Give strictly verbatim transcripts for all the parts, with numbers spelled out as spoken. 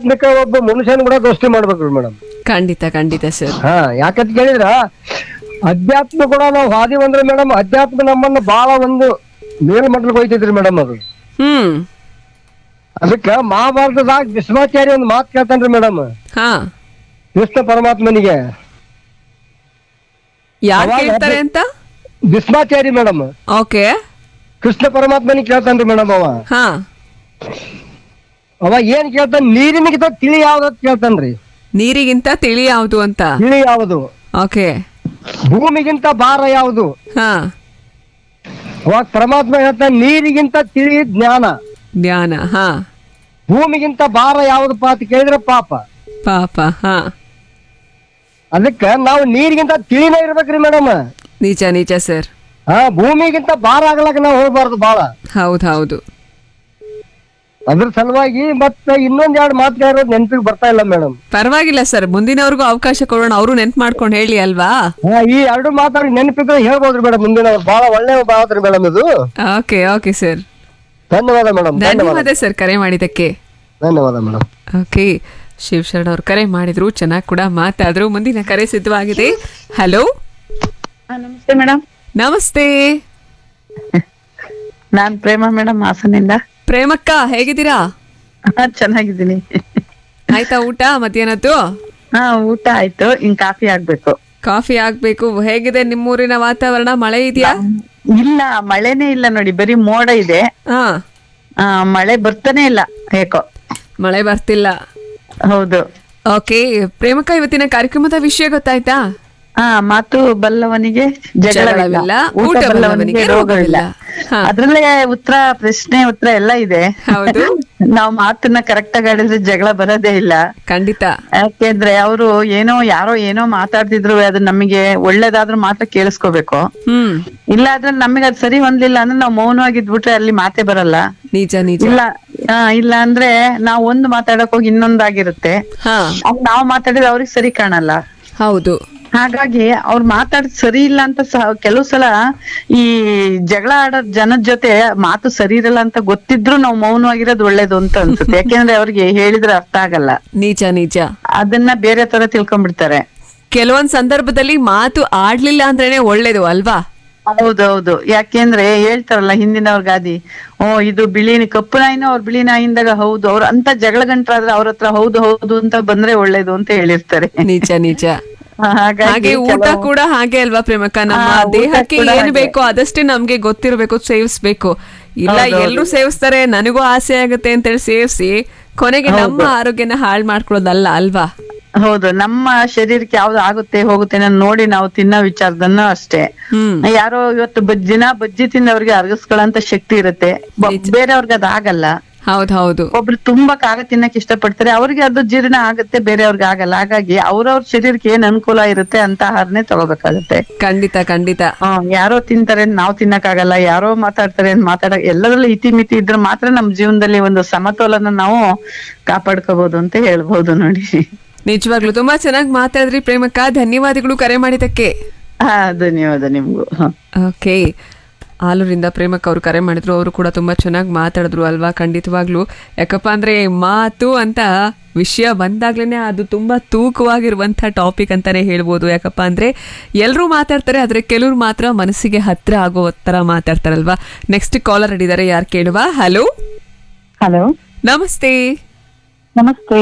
ಆಧ್ಯಾತ್ಮಿಕ ಒಬ್ಬ ಮನುಷ್ಯನ ಕೂಡ ದೋಸ್ತಿ ಮಾಡ್ಬೇಕ್ರಿ ಮೇಡಮ್. ಖಂಡಿತ ಖಂಡಿತ ಸರ್. ಹಾ ಯಾಕಂತ ಕೇಳಿದ್ರ ಅಧ್ಯಾತ್ಮ ಕೂಡ ನಾವು ಹಾದಿ ಅಂದ್ರೆ ಮೇಡಮ್ ಅಧ್ಯಾತ್ಮ ನಮ್ಮನ್ನ ಬಹಳ ಒಂದು ಮೇಲ್ಮಟ್ಟಕ್ಕೆ ಹೋಯ್ತೈತ್ರಿ ಮೇಡಮ್. ಅದು ಹ್ಮ್ ಅದಕ್ಕ ಮಹಾಭಾರತದಾಗ ಭೀಷ್ಮಾಚಾರ್ಯ ಒಂದು ಮಾತು ಕೇಳ್ತಾನ್ರಿ ಮೇಡಮ್ ಹಾ ಕೃಷ್ಣ ಪರಮಾತ್ಮನಿಗೆ. ಯಾರು ಕೇಳ್ತಾರೆ ಅಂತ? Bhishmacharya madam okay. ಕೃಷ್ಣ ಪರಮಾತ್ಮನಿಗೆ ಕೇಳ್ತಾನ್ರಿ ಮೇಡಮ್. ಅವ ಹಾ ಅವ ಏನ್ ಕೇಳ್ತಾನ, ನೀರಿನಿಗಿಂತ ತಿಳಿ ಯಾವ್ದು ಕೇಳ್ತಾನ್ರಿ. ನೀರಿಗಿಂತ ತಿಳಿ ಯಾವುದು ಅಂತ. ತಿಳಿ ಯಾವುದು? ಓಕೆ. ಭೂಮಿಗಿಂತ ಭಾರ ಯಾವುದು? ಹಾ ಅವಾಗ ಪರಮಾತ್ಮ ಹೇಳ್ತಾನೆ ನೀರಿಗಿಂತ ತಿಳಿ ಜ್ಞಾನ, ಜ್ಞಾನ. ಹಾ ಭೂಮಿಗಿಂತ ಭಾರ ಯಾವ್ದಪ್ಪ ಅಂತ ಕೇಳಿದ್ರೆ ಪಾಪ. ಪಾಪ. ಹಾ ಅದಕ್ಕ ನಾವು ನೀರಿಗಿಂತ ತಿಳಿನೇ ಇರ್ಬೇಕ್ರಿ ಮೇಡಮ್. ನಿಜ ನಿಜ ಸರ್. ಹಾ ಭೂಮಿಗಿಂತ ಭಾರ ಆಗ್ಲಕ್ಕ ನಾವು ಹೋಗ್ಬಾರ್ದು ಬಾಳ. ಹೌದು ಹೌದು. ಅದ್ರ ಸಲುವಾಗಿ ಮತ್ತೆ ಇನ್ನೊಂದ್ ಎರಡು ಮಾತುಗಾರೋದು ನೆನಪಿಗೆ ಬರ್ತಾ ಇಲ್ಲ ಮೇಡಮ್. ಪರವಾಗಿಲ್ಲ ಸರ್, ಮುಂದಿನವ್ರಿಗೂ ಅವಕಾಶ ಕೊಡೋಣ, ಅವರು ನೆನ್ಪು ಮಾಡ್ಕೊಂಡು ಹೇಳಿ ಅಲ್ವಾ. ಹಾ ಈ ಎರಡು ಮಾತಾಡಿ ನೆನಪಿದ್ರೆ ಹೇಳ್ಬೋದ್ರಿ ಮೇಡಮ್. ಮುಂದಿನವ್ರು ಬಹಳ ಒಳ್ಳೆ ಬಾದ್ರಿ ಮೇಡಮ್ ಇದು. Okay okay sir. ಧನ್ಯವಾದ ಮೇಡಮ್. ಧನ್ಯವಾದ ಸರ್ ಕರೆ ಮಾಡಿದ್ದಕ್ಕೆ. ಧನ್ಯವಾದ ಮೇಡಮ್. ಓಕೆ, ಶಿವಶರಣ ಅವ್ರು ಕರೆ ಮಾಡಿದ್ರು, ಚೆನ್ನಾಗಿ ಕೂಡ ಮಾತಾಡಿದ್ರು. ಮುಂದಿನ ಕರೆ ಸಿದ್ಧವಾಗಿದೆ. ಹಲೋ ನಮಸ್ತೆ ಮೇಡಮ್. ನಮಸ್ತೆ. ನಾನ್ ಪ್ರೇಮ ಮೇಡಮ್, ಹಾಸನಿಂದ. ಪ್ರೇಮಕ್ಕ ಹೇಗಿದ್ದೀರಾ? ಚೆನ್ನಾಗಿದ್ದೀನಿ. ಆಯ್ತಾ ಊಟ ಮಧ್ಯಾಹ್ನದ್ದು? ಹಾ ಊಟ ಆಯ್ತು, ಇನ್ ಕಾಫಿ ಆಗ್ಬೇಕು. ಕಾಫಿ ಆಗ್ಬೇಕು. ಹೇಗಿದೆ ನಿಮ್ಮೂರಿನ ವಾತಾವರಣ? ಮಳೆ ಇದೆಯಾ? ಇಲ್ಲ, ಮಳೆನೇ ಇಲ್ಲ ನೋಡಿ, ಬರೀ ಮೋಡ ಇದೆ. ಹಾ ಮಳೆ ಬರ್ತಾನೆ ಇಲ್ಲ ಹೇಕೋ. ಮಳೆ ಬರ್ತಿಲ್ಲ. ಹೌದು. ಓಕೆ ಪ್ರೇಮಕ್ಕ, ಇವತ್ತಿನ ಕಾರ್ಯಕ್ರಮದ ವಿಷಯ ಗೊತ್ತಾಯ್ತಾ? ಹಾ ಮಾತು ಬಲ್ಲವನಿಗೆ ಜಗಳವಿಲ್ಲ, ಊಟ ಬಲ್ಲವನಿಗೆ ರೋಗವಿಲ್ಲ. ಅದ್ರಲ್ಲೇ ಉತ್ತರ, ಪ್ರಶ್ನೆ ಉತ್ತರ ಎಲ್ಲ ಇದೆ. ಹೌದು. ನಾವ್ ಮಾತನ್ನ ಕರೆಕ್ಟ್ ಆಗಿ ಆಡಿದ್ರೆ ಜಗಳ ಬರೋದೇ ಇಲ್ಲ. ಖಂಡಿತ. ಯಾಕೆಂದ್ರೆ ಅವರು ಏನೋ ಯಾರೋ ಏನೋ ಮಾತಾಡ್ತಿದ್ರು, ಅದು ನಮಗೆ ಒಳ್ಳೇದಾದ್ರೂ ಮಾತ್ರ ಕೇಳಿಸ್ಕೋಬೇಕು. ಹ್ಮ್ ಇಲ್ಲ ಆದ್ರೆ ನಮಗೆ ಅದ್ ಸರಿ ಹೊಂದ್ಲಿಲ್ಲ ಅಂದ್ರೆ ನಾವ್ ಮೌನವಾಗಿದ್ಬಿಟ್ರೆ ಅಲ್ಲಿ ಮಾತೇ ಬರಲ್ಲ. ನಿಜ ನಿಜ. ಇಲ್ಲ ಇಲ್ಲ ಅಂದ್ರೆ ನಾವ್ ಒಂದ್ ಮಾತಾಡಕ್ ಹೋಗಿ ಇನ್ನೊಂದಾಗಿರುತ್ತೆ. ನಾವ್ ಮಾತಾಡಿದ್ರೆ ಅವ್ರಿಗೆ ಸರಿ ಕಾಣಲ್ಲ. ಹೌದು. ಹಾಗಾಗಿ ಅವ್ರು ಮಾತಾಡ್ ಸರಿ ಇಲ್ಲ ಅಂತ ಕೆಲವು ಸಲ ಈ ಜಗಳ ಆಡೋ ಜನದ ಜೊತೆ ಮಾತು ಸರಿ ಇರಲ್ಲ ಅಂತ ಗೊತ್ತಿದ್ರು ನಾವು ಮೌನವಾಗಿರೋದು ಒಳ್ಳೇದು ಅಂತ ಅನ್ಸುತ್ತೆ. ಯಾಕೆಂದ್ರೆ ಅವ್ರಿಗೆ ಹೇಳಿದ್ರೆ ಅರ್ಥ ಆಗಲ್ಲ. ನಿಜ ನಿಜ. ಅದನ್ನ ಬೇರೆ ತರ ತಿಳ್ಕೊಂಡ್ಬಿಡ್ತಾರೆ. ಕೆಲವೊಂದ್ ಸಂದರ್ಭದಲ್ಲಿ ಮಾತು ಆಡ್ಲಿಲ್ಲ ಅಂದ್ರೇನೆ ಒಳ್ಳೇದು ಅಲ್ವಾ? ಹೌದೌದು. ಯಾಕೆಂದ್ರೆ ಹೇಳ್ತಾರಲ್ಲ ಹಿಂದಿನವ್ರ ಗಾದಿ, ಓ ಇದು ಬಿಳಿ ಕಪ್ಪು ನಾಯಿನ ಅವ್ರ ಬಿಳಿ ನಾಯಿಂದಾಗ ಹೌದು, ಅವ್ರ ಅಂತ ಜಗಳ ಗಂಟ್ರಾದ್ರೆ ಅವ್ರ ಹತ್ರ ಹೌದು ಹೌದು ಅಂತ ಬಂದ್ರೆ ಒಳ್ಳೇದು ಅಂತ ಹೇಳಿರ್ತಾರೆ. ನಿಜ ನಿಜ. ಹಾಗೆ ಊಟ ಕೂಡ ಹಾಗೆ ಅಲ್ವಾ ಪ್ರೇಮಕ್ಕ? ನಮ್ಮ ದೇಹಕ್ಕೆ ಏನ್ ಬೇಕೋ ಅದಷ್ಟೇ ನಮ್ಗೆ ಗೊತ್ತಿರ್ಬೇಕು, ಸೇವಿಸ್ಬೇಕು. ಇಲ್ಲ ಎಲ್ರು ಸೇವಿಸ್ತಾರೆ, ನನಗೂ ಆಸೆ ಆಗುತ್ತೆ ಅಂತೇಳಿ ಸೇವಿಸಿ ಕೊನೆಗೆ ನಮ್ಮ ಆರೋಗ್ಯನ ಹಾಳು ಮಾಡ್ಕೊಳ್ಳೋದಲ್ಲ ಅಲ್ವಾ? ಹೌದು. ನಮ್ಮ ಶರೀರಕ್ಕೆ ಯಾವ್ದು ಆಗುತ್ತೆ ಹೋಗುತ್ತೆ ನೋಡಿ ನಾವು ತಿನ್ನೋ ವಿಚಾರದನ್ನ ಅಷ್ಟೇ. ಯಾರೋ ಇವತ್ತು ದಿನ ಬಜ್ಜಿ ತಿಂದವ್ರಿಗೆ ಅರ್ಗಿಸ್ಕೊಳ್ಳೋಂತ ಶಕ್ತಿ ಇರುತ್ತೆ, ಬೇರೆಯವ್ರಿಗೆ ಅದ್ ಆಗಲ್ಲ. ಹೌದ್ ಹೌದು. ಒಬ್ರು ತುಂಬಾ ಖಾರ ತಿನ್ನಕ್ ಇಷ್ಟಪಡ್ತಾರೆ, ಅವ್ರಿಗೆ ಅದು ಜೀರ್ಣ ಆಗುತ್ತೆ, ಬೇರೆಯವ್ರಿಗೆ ಆಗಲ್ಲ. ಹಾಗಾಗಿ ಅವ್ರವ್ರ ಶರೀರಕ್ಕೆ ಏನ್ ಅನುಕೂಲ ಇರುತ್ತೆ ಅಂತ ಆಹಾರನೇ ತಗೋಬೇಕಾಗುತ್ತೆ. ಖಂಡಿತ ಖಂಡಿತ. ಹ್ಮ್ ಯಾರೋ ತಿಂತಾರೆ ನಾವ್ ತಿನ್ನಕ್ ಆಗಲ್ಲ, ಯಾರೋ ಮಾತಾಡ್ತಾರೆ ಮಾತಾಡ ಎಲ್ಲದ್ರಲ್ಲೂ ಇತಿ ಮಿತಿ ಇದ್ರೆ ಮಾತ್ರ ನಮ್ ಜೀವನದಲ್ಲಿ ಒಂದು ಸಮತೋಲನ ನಾವು ಕಾಪಾಡ್ಕೋಬಹುದು ಅಂತ ಹೇಳ್ಬಹುದು ನೋಡಿ. ನಿಜವಾಗ್ಲು ತುಂಬಾ ಚೆನ್ನಾಗಿ ಮಾತಾಡಿದ್ರಿ ಪ್ರೇಮಕ್ಕ, ಧನ್ಯವಾದಗಳು ಕರೆ ಮಾಡಿದಕ್ಕೆ. ಹಾ ಧನ್ಯವಾದ ನಿಮ್ಗೂ. ಓಕೆ, ಆಲೂರಿಂದ ಪ್ರೇಮಕ್ಕ ಅವರು ಕರೆ ಮಾಡಿದ್ರು, ಅವರು ಕೂಡ ತುಂಬಾ ಚೆನ್ನಾಗಿ ಮಾತಾಡಿದ್ರು ಅಲ್ವಾ? ಖಂಡಿತವಾಗ್ಲು. ಯಾಕಪ್ಪ ಅಂದ್ರೆ ಮಾತು ಅಂತ ವಿಷಯ ಬಂದಾಗ್ಲೇನೆ ಅದು ತುಂಬಾ ತೂಕವಾಗಿರುವಂತ ಟಾಪಿಕ್ ಅಂತಾನೆ ಹೇಳ್ಬೋದು. ಯಾಕಪ್ಪ ಅಂದ್ರೆ ಎಲ್ರು ಮಾತಾಡ್ತಾರೆ, ಆದ್ರೆ ಕೆಲವ್ರು ಮಾತ್ರ ಮನಸ್ಸಿಗೆ ಹತ್ರ ಆಗೋ ತರ ಮಾತಾಡ್ತಾರಲ್ವಾ? ನೆಕ್ಸ್ಟ್ ಕಾಲರ್ ಹಿಡಿದಾರೆ, ಯಾರು ಕೇಳುವ? ಹಲೋ ಹಲೋ ನಮಸ್ತೆ. ನಮಸ್ತೆ,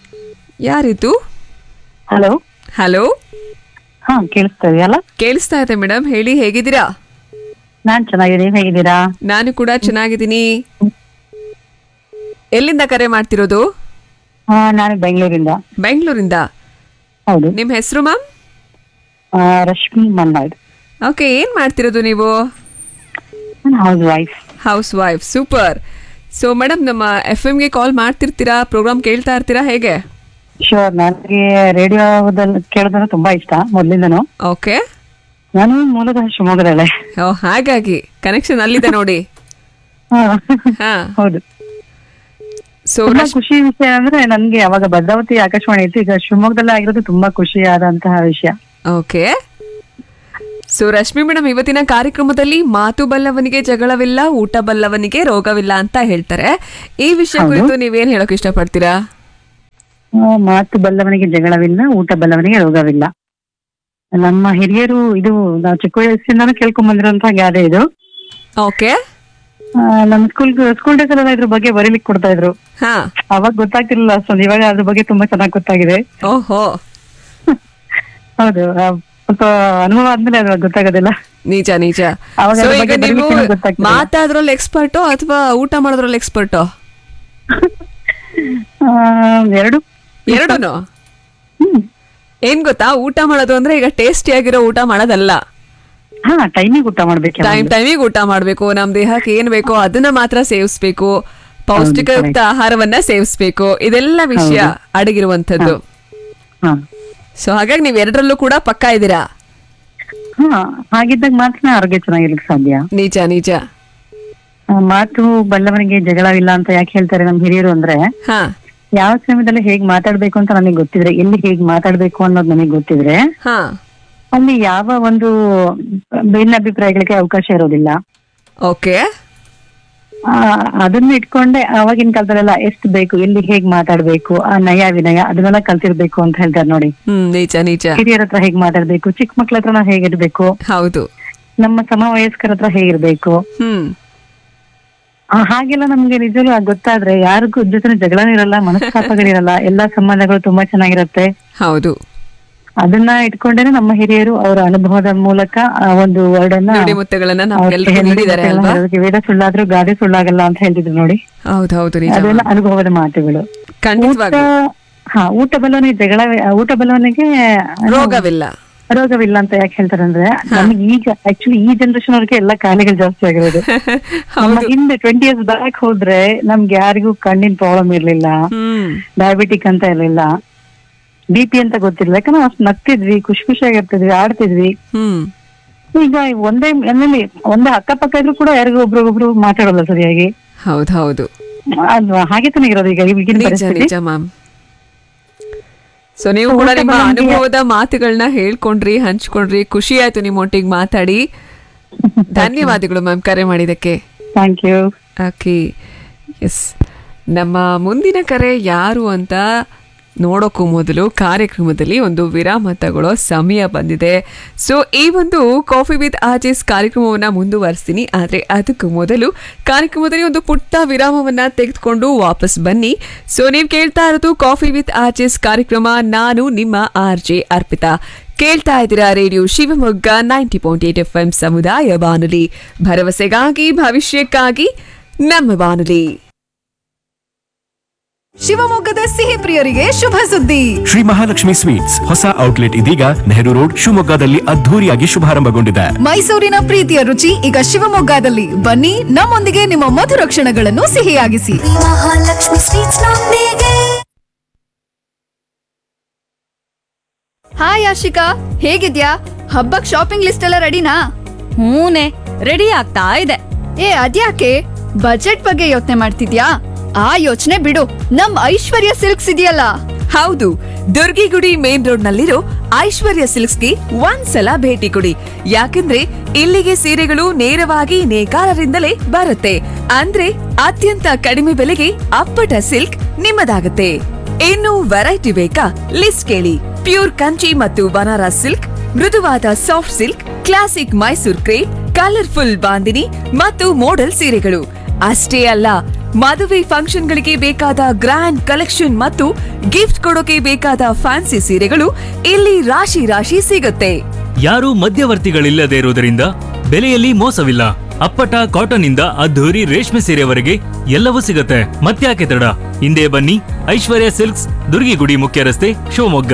ಯಾರಿದು? ಹಲೋ ಹಲೋ ಹಾ ಕೇಳಿಸ್ತಾ ಇದೆಯಲ್ಲ? ಕೇಳಿಸ್ತಾ ಇದೆ ಮೇಡಮ್, ಹೇಳಿ, ಹೇಗಿದ್ದೀರಾ? ನಾನ್ ಚೆನ್ನಾಗಿದ್ದೀನಿ, ಹೇಗಿದ್ದೀರಾ? ನಾನು ಕೂಡ ಚೆನ್ನಾಗಿದ್ದೀನಿ. ಎಲ್ಲಿಂದ ಕರೆ ಮಾಡ್ತಿರೋದು? ನಾನು ಬೆಂಗಳೂರಿಂದ. ಬೆಂಗಳೂರಿಂದ? ಹೌದು. ನಿಮ್ ಹೆಸರು ಮ್ಯಾಮ್? ರಶ್ಮಿ ಮನ್ನಾಡ್. ಓಕೆ, ಏನ್ ಮಾಡ್ತಿರೋದು ನೀವು? House wife. House wife, super. So madam, ನಮ್ಮ ಎಫ್ ಎಂ ಗೆ ಕಾಲ್ ಮಾಡ್ತಿರ್ತೀರಾ, ಪ್ರೋಗ್ರಾಮ್ ಕೇಳ್ತಾ ಇರ್ತೀರಾ, ಹೇಗೆ? ಶೋರ್, ನನಗೆ ರೇಡಿಯೋದಲ್ಲಿ ಕೇಳೋದ್ರೆ ತುಂಬಾ ಇಷ್ಟ ಮೊದ್ಲಿಂದನು. ಓಕೆ. ನಾನು ಮೂಲತಃ ಶಿವಮೊಗ್ಗದಲ್ಲೇ. ಓ, ಹಾಗಾಗಿ ಕನೆಕ್ಷನ್ ಅಲ್ಲಿದೆ ನೋಡಿ. ಹಾ ಹೌದು. ಸೊ ಖುಷಿ ವಿಷಯ ಅಂದ್ರೆ ನನ್ಗೆ ಅವಾಗ ಭದ್ರಾವತಿ ಆಕಾಶವಾಣಿ ಇತ್ತು, ಈಗ ಶಿವಮೊಗ್ಗದಲ್ಲೇ ಆಗಿರೋದು ತುಂಬಾ ಖುಷಿಯಾದಂತಹ ವಿಷಯ. ಓಕೆ. ಸೊ ರಶ್ಮಿ ಮೇಡಮ್, ಇವತ್ತಿನ ಕಾರ್ಯಕ್ರಮದಲ್ಲಿ ಮಾತು ಬಲ್ಲವನಿಗೆ ಜಗಳವಿಲ್ಲ, ಊಟ ಬಲ್ಲವನಿಗೆ ರೋಗವಿಲ್ಲ ಅಂತ ಹೇಳ್ತಾರೆ. ಈ ವಿಷಯ ಕುರಿತು ನೀವೇನ್ ಹೇಳಕ್ ಇಷ್ಟಪಡ್ತೀರಾ? ಆ, ಮಾತು ಬಲ್ಲವನಿಗೆ ಜಗಳವಿಲ್ಲ, ಊಟ ಬಲ್ಲವನಿಗೆ ರೋಗವಿಲ್ಲ. ನಮ್ಮ ಹಿರಿಯರು ಇದು ನಾವು ಚಿಕ್ಕ ವಯಸ್ಸಿಂದಾನು ಕೇಳ್ಕೊಂಡ್ ಬಂದಿರುವಂತಹ ಗಾದೆ ಇದು. ಓಕೆ. ಆ, ನಮ್ ಸ್ಕೂಲ್ ಸ್ಕೂಲ್ ಡೇಸ್ ಅಲ್ಲೆಲ್ಲ ಇದ್ರ ಬಗ್ಗೆ ಬರೀಲಿಕ್ಕೆ ಕೊಡ್ತಾ ಇದ್ರು. ಹಾ. ಅವಾಗ ಗೊತ್ತಾಗ್ತಿರ್ಲಿಲ್ಲ ಅಷ್ಟೊಂದು, ಇವಾಗ ಅದ್ರ ಬಗ್ಗೆ ತುಂಬಾ ಚೆನ್ನಾಗಿ ಗೊತ್ತಾಗಿದೆ. ಓಹೋ. ಹೌದು, ಆ, ಸ್ವಲ್ಪ ಅನುಭವ ಆದ್ಮೇಲೆ ಅದ್ರ ಗೊತ್ತಾಗೋದಿಲ್ಲ. ನಿಜ ನಿಜ. ಅವಾಗ So, ಅದ್ರ ಈಗ ಬಗ್ಗೆ ನೀವು ಬರೀಲಿಕ್ಕೆ ಗೊತ್ತಾಗ್ತಿಲ್ಲ. ಮಾತಾದ್ರಲ್ಲಿ ಎಕ್ಸ್ಪರ್ಟೋ ಅಥವಾ ಊಟ ಮಾಡೋದ್ರಲ್ಲಿ ಎಕ್ಸ್ಪರ್ಟೋ? ಆ, ಎರಡು ಎರಡೂನು. ಹ್ಮ್. ಏನ್ ಗೊತ್ತಾ, ಊಟ ಮಾಡೋದು ಅಂದ್ರೆ ಈಗ ಟೇಸ್ಟಿ ಆಗಿರೋ ಊಟ ಮಾಡೋದಲ್ಲ. ಹಾ, ಟೈಮಿಗೆ ಊಟ ಮಾಡ್ಬೇಕು. ಟೈಮ್ ಟೈಮಿಗೆ ಊಟ ಮಾಡ್ಬೇಕು. ನಮ್ ದೇಹಕ್ಕೆ ಏನ್ ಬೇಕೋ ಅದನ್ನ ಮಾತ್ರ ಸೇವಿಸ್ಬೇಕು. ಪೌಷ್ಟಿಕಯುಕ್ತ ಆಹಾರವನ್ನ ಸೇವಿಸ್ಬೇಕು. ಇದೆಲ್ಲ ವಿಷಯ ಅಡಗಿರುವಂತದ್ದು. ಹಾ ಸೊ ಹಾಗಾಗಿ ನೀವ್ ಎರಡರಲ್ಲೂ ಕೂಡ ಪಕ್ಕ ಇದ್ದೀರಾ. ಹಾ, ಹಾಗಿದ್ದಾಗ ಮಾತ್ರ ಆರೋಗ್ಯ ಚೆನ್ನಾಗಿರ್ಲಿಕ್ಕೆ ಸಾಧ್ಯ. ನಿಜ ನಿಜ. ಆ, ಮಾತು ಬಲ್ಲವನಿಗೆ ಜಗಳವಿಲ್ಲ ಅಂತ ಯಾಕೆ ಹೇಳ್ತಾರೆ ನಮ್ ಹಿರಿಯರು ಅಂದ್ರೆ, ಹಾ ಯಾವ ಸಮಯದಲ್ಲಿ ಹೇಗ್ ಮಾತಾಡ್ಬೇಕು ಅಂತ ನನಗೆ ಗೊತ್ತಿದ್ರೆ, ಎಲ್ಲಿ ಹೇಗ್ ಮಾತಾಡ್ಬೇಕು ಅನ್ನೋದು ನನಗೆ ಗೊತ್ತಿದ್ರೆ, ಹಾ ಅಲ್ಲಿ ಯಾವ ಒಂದು ಭಿನ್ನಾಭಿಪ್ರಾಯಗಳಿಗೆ ಅವಕಾಶ ಇರೋದಿಲ್ಲ. ಓಕೆ. ಆ, ಅದನ್ನ ಇಟ್ಕೊಂಡೆ ಅವಾಗಿನ ಕಾಲದಲ್ಲೆಲ್ಲ ಎಷ್ಟು ಬೇಕು, ಎಲ್ಲಿ ಹೇಗ್ ಮಾತಾಡ್ಬೇಕು, ಆ ನಯ ವಿನಯ ಅದನ್ನೆಲ್ಲ ಕಲ್ತಿರ್ಬೇಕು ಅಂತ ಹೇಳ್ತಾರೆ ನೋಡಿ. ಹ್ಮ್ ನಿಜ ನಿಜ. ಹಿರಿಯರ ಹತ್ರ ಹೇಗ್ ಮಾತಾಡ್ಬೇಕು, ಚಿಕ್ಕ ಮಕ್ಳ ಹತ್ರ ನಾವ್ ಹೇಗಿರ್ಬೇಕು, ಹೌದು. ನಮ್ಮ ಸಮವಯಸ್ಕರ ಹತ್ರ ಹೇಗಿರ್ಬೇಕು, ಹ್ಮ್ ಆ, ಹಾಗೆಲ್ಲ ನಮ್ಗೆ ನಿಜವೂ ಗೊತ್ತಾದ್ರೆ ಯಾರಿಗೂ ಜೊತೆ ಜಗಳನೂ ಇರಲ್ಲ, ಮನಸ್ತಾಪಗಳಿರಲ್ಲ, ಎಲ್ಲಾ ಸಂಬಂಧಗಳು ತುಂಬಾ ಚೆನ್ನಾಗಿರುತ್ತೆ. ಹೌದು. ಅದನ್ನ ಇಟ್ಕೊಂಡೇನೆ ನಮ್ಮ ಹಿರಿಯರು ಅವರ ಅನುಭವದ ಮೂಲಕ ಆ ಒಂದು ವರ್ಡನ್ನ ನುಡಿಮುತ್ತುಗಳನ್ನ ನಮ್ಗೆಲ್ರಿಗೂ ನೀಡಿದ್ದಾರೆ ಅಲ್ವಾ? ವೇದ ಸುಳ್ಳಾದ್ರೂ ಗಾದೆ ಸುಳ್ಳಾಗಲ್ಲ ಅಂತ ಹೇಳ್ತಿದ್ರು ನೋಡಿ. ಹೌದು ಹೌದು ನಿಜ. ಅದೆಲ್ಲ ಅನುಭವದ ಮಾತುಗಳು. ಊಟ, ಖಂಡಿತವಾಗ್ಲೂ. ಹಾ, ಊಟ ಬಲ್ಲವನಿಗೆ ಜಗಳ, ಊಟ ಬಲ್ಲವನಿಗೆ ರೋಗವಿಲ್ಲ. ರೋಗವಿಲ್ಲ ಅಂತ ಯಾಕೆ ಹೇಳ್ತಾರೆ ಅಂದ್ರೆ, ನಮ್ಗೆ ಈಗ ಆಕ್ಚುಲಿ ಈ ಜನರೇಷನ್ ಅವ್ರಿಗೆ ಎಲ್ಲ ಕಾಯಿಲೆಗಳು ಜಾಸ್ತಿ ಆಗಿರೋದು. ನಮ್ಮ ಹಿಂದೆ ಟ್ವೆಂಟಿ ಇಯರ್ಸ್ ಬ್ಯಾಕ್ ಹೋದ್ರೆ ನಮ್ಗೆ ಯಾರಿಗೂ ಕಣ್ಣಿನ ಪ್ರಾಬ್ಲಮ್ ಇರ್ಲಿಲ್ಲ, ಹ್ಮ್ ಡಯಾಬಿಟಿಕ್ ಅಂತ ಇರ್ಲಿಲ್ಲ, ಬಿ ಪಿ ಅಂತ ಗೊತ್ತಿರ್ಲಿಲ್ಲ. ಯಾಕಂದ್ರೆ ನಾವು ಅಷ್ಟು ನಗ್ತಿದ್ವಿ, ಖುಷಿ ಖುಷಿಯಾಗಿರ್ತಿದ್ವಿ, ಆಡ್ತಿದ್ವಿ. ಹ್ಮ್ ಈಗ ಒಂದೇ ಮನೇಲಿ ಒಂದೇ ಅಕ್ಕಪಕ್ಕ ಇದ್ರು ಕೂಡ ಯಾರಿಗೂ ಒಬ್ರಿಗೊಬ್ರು ಮಾತಾಡೋಲ್ಲ ಸರಿಯಾಗಿ. ಹೌದು ಹೌದು. ಅಲ್ವಾ? ಹಾಗೆ ತಾನೇ ಇರೋದು ಈಗ ಈಗಿನ ನಿಜ ಪರಿಸ್ಥಿತಿ. ನಿಜ ಮ್ಯಾಮ್. ಸೊ ನೀವು ಕೂಡ ನಿಮ್ಮ ಅನುಭವದ ಮಾತುಗಳನ್ನ ಹೇಳ್ಕೊಂಡ್ರಿ, ಹಂಚ್ಕೊಂಡ್ರಿ. ಖುಷಿ ಆಯ್ತು ನಿಮ್ಮೊಟ್ಟಿಗೆ ಮಾತಾಡಿ. ಧನ್ಯವಾದಗಳು ಮ್ಯಾಮ್ ಕರೆ ಮಾಡಿದಕ್ಕೆ. Thank you. Okay, S. ನಮ್ಮ ಮುಂದಿನ ಕರೆ ಯಾರು ಅಂತ ನೋಡೋಕ್ಕೂ ಮೊದಲು ಕಾರ್ಯಕ್ರಮದಲ್ಲಿ ಒಂದು ವಿರಾಮ ತಗೊಳ್ಳೋ ಸಮಯ ಬಂದಿದೆ. ಸೊ ಈ ಒಂದು ಕಾಫಿ ವಿತ್ ಆರ್ಜೆಸ್ ಕಾರ್ಯಕ್ರಮವನ್ನು ಮುಂದುವರಿಸ್ತೀನಿ. ಆದರೆ ಅದಕ್ಕೂ ಮೊದಲು ಕಾರ್ಯಕ್ರಮದಲ್ಲಿ ಒಂದು ಪುಟ್ಟ ವಿರಾಮವನ್ನು ತೆಗೆದುಕೊಂಡು ವಾಪಸ್ ಬನ್ನಿ. ಸೊ ನೀವು ಕೇಳ್ತಾ ಇರೋದು ಕಾಫಿ ವಿತ್ ಆರ್ಜೆಸ್ ಕಾರ್ಯಕ್ರಮ. ನಾನು ನಿಮ್ಮ ಆರ್ ಜೆ ಅರ್ಪಿತಾ. ಕೇಳ್ತಾ ಇದ್ದೀರಾ radio Shivamogga ninety point eight F M ಸಮುದಾಯ ಬಾನುಲಿ, ಭರವಸೆಗಾಗಿ ಭವಿಷ್ಯಕ್ಕಾಗಿ ನಮ್ಮ ಬಾನುಲಿ. ಶಿವಮೊಗ್ಗದ ಸಿಹಿ ಪ್ರಿಯರಿಗೆ ಶುಭ ಸುದ್ದಿ. ಶ್ರೀ ಮಹಾಲಕ್ಷ್ಮಿ ಸ್ವೀಟ್ಸ್ ಹೊಸ ಔಟ್ಲೆಟ್ ಇದೀಗ ನೆಹರು ರೋಡ್ ಶಿವಮೊಗ್ಗದಲ್ಲಿ ಅದ್ಧೂರಿಯಾಗಿ ಶುಭಾರಂಭಗೊಂಡಿದೆ. ಮೈಸೂರಿನ ಪ್ರೀತಿಯ ರುಚಿ ಈಗ ಶಿವಮೊಗ್ಗದಲ್ಲಿ. ಬನ್ನಿ, ನಮ್ಮೊಂದಿಗೆ ನಿಮ್ಮ ಮಧುರ ಕ್ಷಣಗಳನ್ನು ಸಿಹಿಯಾಗಿಸಿ. ಮಹಾಲಕ್ಷ್ಮಿ ಸ್ವೀಟ್ಸ್ ನೊಂದಿಗೆ. ಹಾಯ್ ಆಶಿಕಾ, ಹೇಗಿದ್ಯಾ? ಹಬ್ಬಕ್ ಶಾಪಿಂಗ್ ಲಿಸ್ಟ್ ಎಲ್ಲ ರೆಡಿನಾ? ಹೂನೆ, ರೆಡಿ ಆಗ್ತಾ ಇದೆ. ಏ ಅದ್ಯಾಕೆ, ಬಜೆಟ್ ಬಗ್ಗೆ ಯೋಚನೆ ಮಾಡ್ತಿದ್ಯಾ? ಆ ಯೋಚನೆ ಬಿಡು, ನಮ್ ಐಶ್ವರ್ಯ ಸಿಲ್ಕ್ಸ್ ಇದೆಯಲ್ಲ. ಹೌದು, ದುರ್ಗಿಗುಡಿ ಮೇನ್ ರೋಡ್ ನಲ್ಲಿರೋ ಐಶ್ವರ್ಯ ಸಿಲ್ಕ್ಸ್ಗೆ ಒಂದ್ಸಲ ಭೇಟಿ ಕೊಡಿ. ಯಾಕಂದ್ರೆ ಇಲ್ಲಿಗೆ ಸೀರೆಗಳು ನೇರವಾಗಿ ನೇಕಾರರಿಂದಲೇ ಬರುತ್ತೆ. ಅಂದ್ರೆ ಅತ್ಯಂತ ಕಡಿಮೆ ಬೆಲೆಗೆ ಅಪ್ಪಟ ಸಿಲ್ಕ್ ನಿಮ್ಮದಾಗುತ್ತೆ. ಇನ್ನು ವೆರೈಟಿ ಬೇಕಾ? ಲಿಸ್ಟ್ ಕೇಳಿ. ಪ್ಯೂರ್ ಕಂಚಿ ಮತ್ತು ಬನಾರಸ್ ಸಿಲ್ಕ್, ಮೃದುವಾದ soft silk, classic Mysore crepe, colourful bandhani ಮತ್ತು ಮೋಡಲ್ ಸೀರೆಗಳು. ಅಷ್ಟೇ ಅಲ್ಲ, ಮದುವೆ ಫಂಕ್ಷನ್ಗಳಿಗೆ ಬೇಕಾದ ಗ್ರ್ಯಾಂಡ್ ಕಲೆಕ್ಷನ್ ಮತ್ತು ಗಿಫ್ಟ್ ಕೊಡೋಕೆ ಬೇಕಾದ ಫ್ಯಾನ್ಸಿ ಸೀರೆಗಳು ಇಲ್ಲಿ ರಾಶಿ ರಾಶಿ ಸಿಗುತ್ತೆ. ಯಾರೂ ಮಧ್ಯವರ್ತಿಗಳಿಲ್ಲದೆ ಇರುವುದರಿಂದ ಬೆಲೆಯಲ್ಲಿ ಮೋಸವಿಲ್ಲ. ಅಪ್ಪಟ ಕಾಟನ್ ಇಂದ ಅದ್ಧೂರಿ ರೇಷ್ಮೆ ಸೀರೆವರೆಗೆ ಎಲ್ಲವೂ ಸಿಗುತ್ತೆ. ಮತ್ತ್ಯಾಕೆ ತಡ, ಹಿಂದೆ ಬನ್ನಿ. ಐಶ್ವರ್ಯ ಸಿಲ್ಕ್ಸ್, ದುರ್ಗಿಗುಡಿ ಮುಖ್ಯ ರಸ್ತೆ, ಶಿವಮೊಗ್ಗ.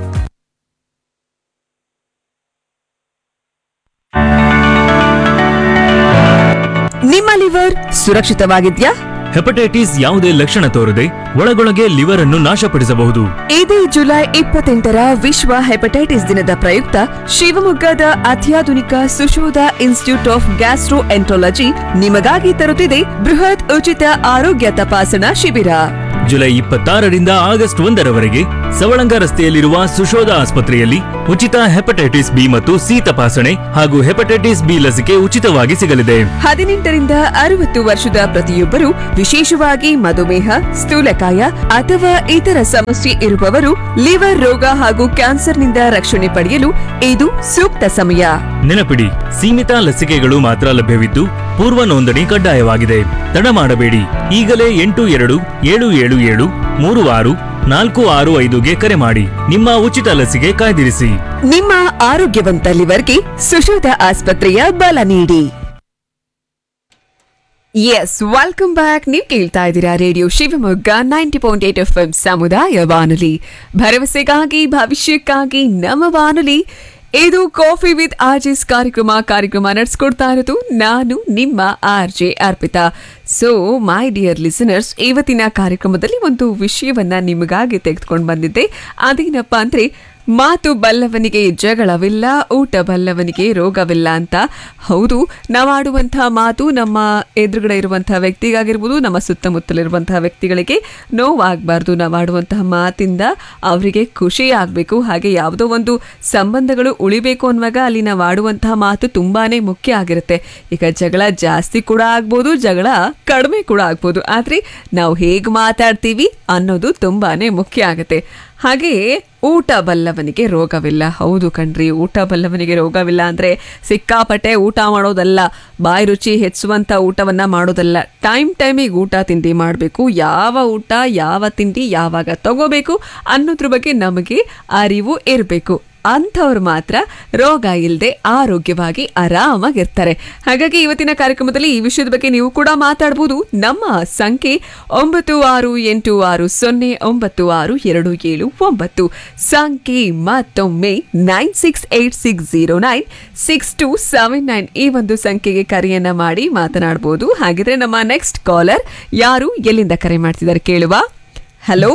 ನಿಮ್ಮ ಲಿವರ್ ಸುರಕ್ಷಿತವಾಗಿದ್ಯಾ? ಹೆಪಟೈಟಿಸ್ ಯಾವುದೇ ಲಕ್ಷಣ ತೋರದೆ ಒಳಗೊಳಗೆ ಲಿವರ್ ಅನ್ನು ನಾಶಪಡಿಸಬಹುದು. ಇದೇ ಜುಲೈ ಇಪ್ಪತ್ತೆಂಟರ ವಿಶ್ವ ಹೆಪಟೈಟಿಸ್ ದಿನದ ಪ್ರಯುಕ್ತ ಶಿವಮೊಗ್ಗದ ಅತ್ಯಾಧುನಿಕ Sushodha institute of gastro enterology ನಿಮಗಾಗಿ ತರುತ್ತಿದೆ ಬೃಹತ್ ಉಚಿತ ಆರೋಗ್ಯ ತಪಾಸಣಾ ಶಿಬಿರ. ಜುಲೈ ಇಪ್ಪತ್ತಾರರಿಂದ ಆಗಸ್ಟ್ ಒಂದರವರೆಗೆ ಸವಳಂಗ ರಸ್ತೆಯಲ್ಲಿರುವ ಸುಶೋಧ ಆಸ್ಪತ್ರೆಯಲ್ಲಿ ಉಚಿತ ಹೆಪಟೈಟಿಸ್ ಬಿ ಮತ್ತು ಸಿ ತಪಾಸಣೆ ಹಾಗೂ ಹೆಪಟೈಟಿಸ್ ಬಿ ಲಸಿಕೆ ಉಚಿತವಾಗಿ ಸಿಗಲಿದೆ. ಹದಿನೆಂಟರಿಂದ ಅರವತ್ತು ವರ್ಷದ ಪ್ರತಿಯೊಬ್ಬರು, ವಿಶೇಷವಾಗಿ ಮಧುಮೇಹ, ಸ್ಥೂಲಕಾಯ ಅಥವಾ ಇತರ ಸಮಸ್ಯೆ ಇರುವವರು, ಲಿವರ್ ರೋಗ ಹಾಗೂ ಕ್ಯಾನ್ಸರ್ನಿಂದ ರಕ್ಷಣೆ ಪಡೆಯಲು ಇದು ಸೂಕ್ತ ಸಮಯ. ನೆನಪಿಡಿ, ಸೀಮಿತ ಲಸಿಕೆಗಳು ಮಾತ್ರ ಲಭ್ಯವಿದ್ದು ಪೂರ್ವ ನೋಂದಣಿ ಕಡ್ಡಾಯವಾಗಿದೆ. ತಡ ಮಾಡಬೇಡಿ, ಈಗಲೇ ಎಂಟು ಎರಡು ಏಳು ಏಳು ಏಳು ಮೂರು ಆರು ನಾಲ್ಕು ಆರು ಐದುಗೆ ಕರೆ ಮಾಡಿ ನಿಮ್ಮ ಉಚಿತ ಲಸಿಕೆ ಕಾಯ್ದಿರಿಸಿ. ನಿಮ್ಮ ಆರೋಗ್ಯವಂತ ಲಿವರ್ಗೆ ಸುಶೋಧ ಆಸ್ಪತ್ರೆಯ ಬಲ ನೀಡಿ. S, welcome back. ನೀವು ಕೇಳ್ತಾ ಇದ್ದೀರಾ radio Shivamogga ninety point eight F M ಸಮುದಾಯ ಬಾನುಲಿ, ಭರವಸೆಗಾಗಿ ಭವಿಷ್ಯಕ್ಕಾಗಿ ನಮ್ಮ ಬಾನುಲಿ. ಇದು ಕಾಫಿ ವಿತ್ ಆರ್ಜೆಸ್ ಕಾರ್ಯಕ್ರಮ ಕಾರ್ಯಕ್ರಮ ನಡೆಸ್ಕೊಡ್ತಾ ಇರೋದು ನಾನು ನಿಮ್ಮ R J Arpita. So my dear listeners, ಇವತ್ತಿನ ಕಾರ್ಯಕ್ರಮದಲ್ಲಿ ಒಂದು ವಿಷಯವನ್ನ ನಿಮಗಾಗಿ ತೆಗೆದುಕೊಂಡು ಬಂದಿದ್ದೆ. ಅದೇನಪ್ಪ ಅಂದ್ರೆ, ಮಾತು ಬಲ್ಲವನಿಗೆ ಜಗಳವಿಲ್ಲ, ಊಟ ಬಲ್ಲವನಿಗೆ ರೋಗವಿಲ್ಲ ಅಂತ. ಹೌದು, ನಾವಾಡುವಂತಹ ಮಾತು ನಮ್ಮ ಎದುರುಗಡೆ ಇರುವಂತಹ ವ್ಯಕ್ತಿಗಾಗಿರ್ಬೋದು, ನಮ್ಮ ಸುತ್ತಮುತ್ತಲಿರುವಂತಹ ವ್ಯಕ್ತಿಗಳಿಗೆ ನೋವಾಗಬಾರ್ದು. ನಾವಾಡುವಂತಹ ಮಾತಿಂದ ಅವರಿಗೆ ಖುಷಿ ಆಗಬೇಕು. ಹಾಗೆ ಯಾವುದೋ ಒಂದು ಸಂಬಂಧಗಳು ಉಳಿಬೇಕು ಅನ್ನುವಾಗ ಅಲ್ಲಿ ನಾವು ಆಡುವಂತಹ ಮಾತು ತುಂಬಾನೇ ಮುಖ್ಯ ಆಗಿರುತ್ತೆ. ಈಗ ಜಗಳ ಜಾಸ್ತಿ ಕೂಡ ಆಗ್ಬೋದು, ಜಗಳ ಕಡಿಮೆ ಕೂಡ ಆಗ್ಬೋದು, ಆದರೆ ನಾವು ಹೇಗೆ ಮಾತಾಡ್ತೀವಿ ಅನ್ನೋದು ತುಂಬಾನೇ ಮುಖ್ಯ ಆಗುತ್ತೆ. ಹಾಗೆಯೇ ಊಟ ಬಲ್ಲವನಿಗೆ ರೋಗವಿಲ್ಲ. ಹೌದು ಕಣ್ರಿ, ಊಟ ಬಲ್ಲವನಿಗೆ ರೋಗವಿಲ್ಲ ಅಂದರೆ ಸಿಕ್ಕಾಪಟ್ಟೆ ಊಟ ಮಾಡೋದಲ್ಲ, ಬಾಯಿ ರುಚಿ ಹೆಚ್ಚುವಂಥ ಊಟವನ್ನು ಮಾಡೋದಲ್ಲ. ಟೈಮ್ ಟೈಮಿಗೆ ಊಟ ತಿಂಡಿ ಮಾಡಬೇಕು. ಯಾವ ಊಟ ಯಾವ ತಿಂಡಿ ಯಾವಾಗ ತಗೋಬೇಕು ಅನ್ನೋದ್ರ ಬಗ್ಗೆ ನಮಗೆ ಅರಿವು ಇರಬೇಕು. ಅಂಥವ್ರು ಮಾತ್ರ ರೋಗ ಇಲ್ಲದೆ ಆರೋಗ್ಯವಾಗಿ ಆರಾಮಾಗಿರ್ತಾರೆ. ಹಾಗಾಗಿ ಇವತ್ತಿನ ಕಾರ್ಯಕ್ರಮದಲ್ಲಿ ಈ ವಿಷಯದ ಬಗ್ಗೆ ನೀವು ಕೂಡ ಮಾತಾಡ್ಬೋದು. ನಮ್ಮ ಸಂಖ್ಯೆ ಒಂಬತ್ತು ಆರು ಎಂಟು ಆರು ಸೊನ್ನೆ ಒಂಬತ್ತು ಆರು ಎರಡು ಏಳು ಒಂಬತ್ತು. ಸಂಖ್ಯೆ ಮತ್ತೊಮ್ಮೆ nine six eight six zero nine six to seven nine. ಈ ಒಂದು ಸಂಖ್ಯೆಗೆ ಕರೆಯನ್ನ ಮಾಡಿ ಮಾತನಾಡಬಹುದು. ಹಾಗಿದ್ರೆ ನಮ್ಮ ನೆಕ್ಸ್ಟ್ ಕಾಲರ್ ಯಾರು, ಎಲ್ಲಿಂದ ಕರೆ ಮಾಡ್ತಿದ್ದಾರೆ ಕೇಳುವ. ಹಲೋ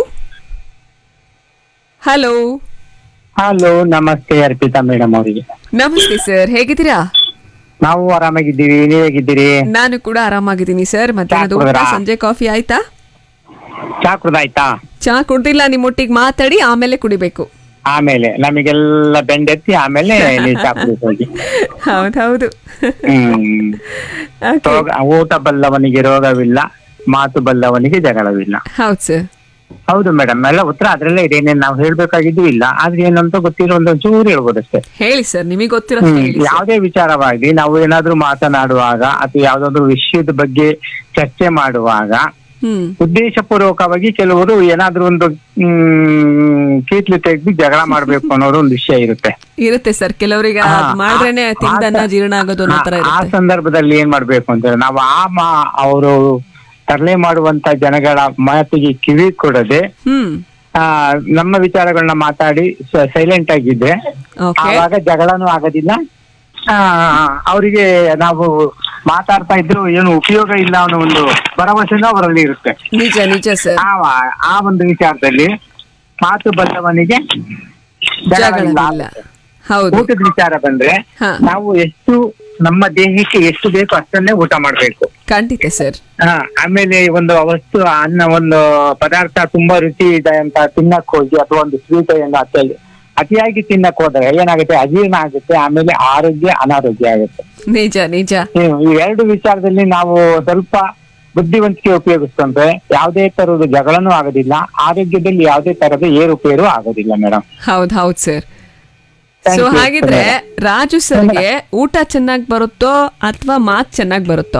ಹಲೋ ಹಲೋ, ನಮಸ್ತೆ ಅರ್ಪಿತಾ ಮೇಡಮ್ ಅವರಿಗೆ. ನಮಸ್ತೆ ಸರ್, ಹೇಗಿದ್ದೀರಾ? ನಾವು ಆರಾಮಾಗಿದ್ದೀವಿ, ನೀವ್ ಹೇಗಿದ್ದೀರಿ? ನಾನು ಕೂಡ ಆರಾಮಾಗಿದ್ದೀನಿ ಸರ್. ಮಧ್ಯಾಹ್ನದ ಊಟ, ಸಂಜೆ ಕಾಫಿ ಆಯ್ತಾ? ಚಾ ಕುಡ್ದಾಯ್ತಾ? ಚಾ ಕುಡ್ದಿಲ್ಲ, ನಿಮ್ಮೊಟ್ಟಿಗೆ ಮಾತಾಡಿ ಆಮೇಲೆ ಕುಡಿಬೇಕು. ಆಮೇಲೆ ನಮಗೆಲ್ಲ ಬೆಂಡೆತ್ತಿ ಆಮೇಲೆ ನೀವು ಚಾ ಕುಡಿದು ಹೋಗಿ. ಹೌದೌದು. ಹ್ಮ್ ರೋಗ- ಊಟ ಬಲ್ಲವನಿಗೆ ರೋಗವಿಲ್ಲ, ಮಾತು ಬಲ್ಲವನಿಗೆ ಜಗಳವಿಲ್ಲ. ಹೌದು ಸರ್. ಹೌದು ಮೇಡಮ್, ಎಲ್ಲ ಉತ್ತರ ಅದ್ರಲ್ಲೇ ಇದೆ. ಏನೇನ್ ನಾವು ಹೇಳ್ಬೇಕಾಗಿದ್ದು ಇಲ್ಲ, ಆದ್ರೆ ಏನಂತ ಗೊತ್ತಿರೋ ಒಂದು ಚೂರು ಹೇಳ್ಬೋದಷ್ಟೇ. ಹೇಳಿ ಸರ್, ನಿಮಗೆ ಗೊತ್ತಿರೋ ಯಾವುದೇ ವಿಚಾರವಾಗಿ ನಾವು ಏನಾದ್ರೂ ಮಾತನಾಡುವಾಗ ಅಥವಾ ಯಾವ್ದಾದ್ರು ವಿಷಯದ ಬಗ್ಗೆ ಚರ್ಚೆ ಮಾಡುವಾಗ ಉದ್ದೇಶ ಪೂರ್ವಕವಾಗಿ ಕೆಲವರು ಏನಾದ್ರೂ ಒಂದು ಹ್ಮ್ ಕೀಟ್ಲು ತೆಗೆದು ಜಗಳ ಮಾಡ್ಬೇಕು ಅನ್ನೋದು ಒಂದು ವಿಷಯ ಇರುತ್ತೆ ಇರುತ್ತೆ ಸರ್. ಕೆಲವರಿಗೆ ಮಾಡಿದ್ರೇನೆ ತಿಂದನ್ನ ಜೀರ್ಣ ಆಗೋದು ಅನ್ನೋ ತರ ಆ ಇರುತ್ತೆ. ಸಂದರ್ಭದಲ್ಲಿ ಏನ್ ಮಾಡ್ಬೇಕು ಅಂತ ನಾವು ಆ ಮಾ ಅವರು ತರಲೆ ಮಾಡುವಂತ ಜನಗಳ ಮಾತಿಗೆ ಕಿವಿ ಕೊಡದೆ ಆ ನಮ್ಮ ವಿಚಾರಗಳನ್ನ ಮಾತಾಡಿ ಸೈಲೆಂಟ್ ಆಗಿದ್ರೆ ಆವಾಗ ಜಗಳನೂ ಆಗೋದಿಲ್ಲ. ಆ ಅವರಿಗೆ ನಾವು ಮಾತಾಡ್ತಾ ಇದ್ರು ಏನು ಉಪಯೋಗ ಇಲ್ಲ ಅನ್ನೋ ಒಂದು ಭರವಸೆನೂ ಅವರಲ್ಲಿ ಇರುತ್ತೆ. ನಿಜ ನಿಜ ಸರ್. ಆ ಒಂದು ವಿಚಾರದಲ್ಲಿ ಮಾತು ಬಲ್ಲವನಿಗೆ ಜಗಳವಿಲ್ಲ. ಊಟದ ವಿಚಾರ ಬಂದ್ರೆ ನಾವು ಎಷ್ಟು ನಮ್ಮ ದೇಹಕ್ಕೆ ಎಷ್ಟು ಬೇಕು ಅಷ್ಟನ್ನೇ ಊಟ ಮಾಡ್ಬೇಕು. ಖಂಡಿತ ಸರ್. ಹಾ ಆಮೇಲೆ ಒಂದು ವಸ್ತು ಅನ್ನ ಒಂದು ಪದಾರ್ಥ ತುಂಬಾ ರುಚಿ ಇದೆ ಅಂತ ತಿನ್ನಕ್ ಹೋಗಿ ಅಥವಾ ಒಂದು ಸ್ವೀಟ್ ಏನು ಅತಿಯಾಗಿ ಅತಿಯಾಗಿ ತಿನ್ನಕ್ ಹೋದ್ರೆ ಏನಾಗುತ್ತೆ, ಅಜೀರ್ಣ ಆಗುತ್ತೆ, ಆಮೇಲೆ ಆರೋಗ್ಯ ಅನಾರೋಗ್ಯ ಆಗುತ್ತೆ. ನಿಜ ನಿಜ. ಈ ಎರಡು ವಿಚಾರದಲ್ಲಿ ನಾವು ಸ್ವಲ್ಪ ಬುದ್ಧಿವಂತಿಕೆ ಉಪಯೋಗಿಸ್ತಂದ್ರೆ ಯಾವುದೇ ತರದ ಜಗಳನೂ ಆಗೋದಿಲ್ಲ, ಆರೋಗ್ಯದಲ್ಲಿ ಯಾವುದೇ ತರದ ಏರುಪೇರು ಆಗೋದಿಲ್ಲ ಮೇಡಮ್. ಹೌದ್ ಹೌದ್ ಸರ್. ಸೊ ಹಾಗಿದ್ರೆ ರಾಜು ಸರ್ಗೆ ಊಟ ಚೆನ್ನಾಗ್ ಬರುತ್ತೋ ಅಥವಾ ಮಾತ್ ಚೆನ್ನಾಗ್ ಬರುತ್ತೋ?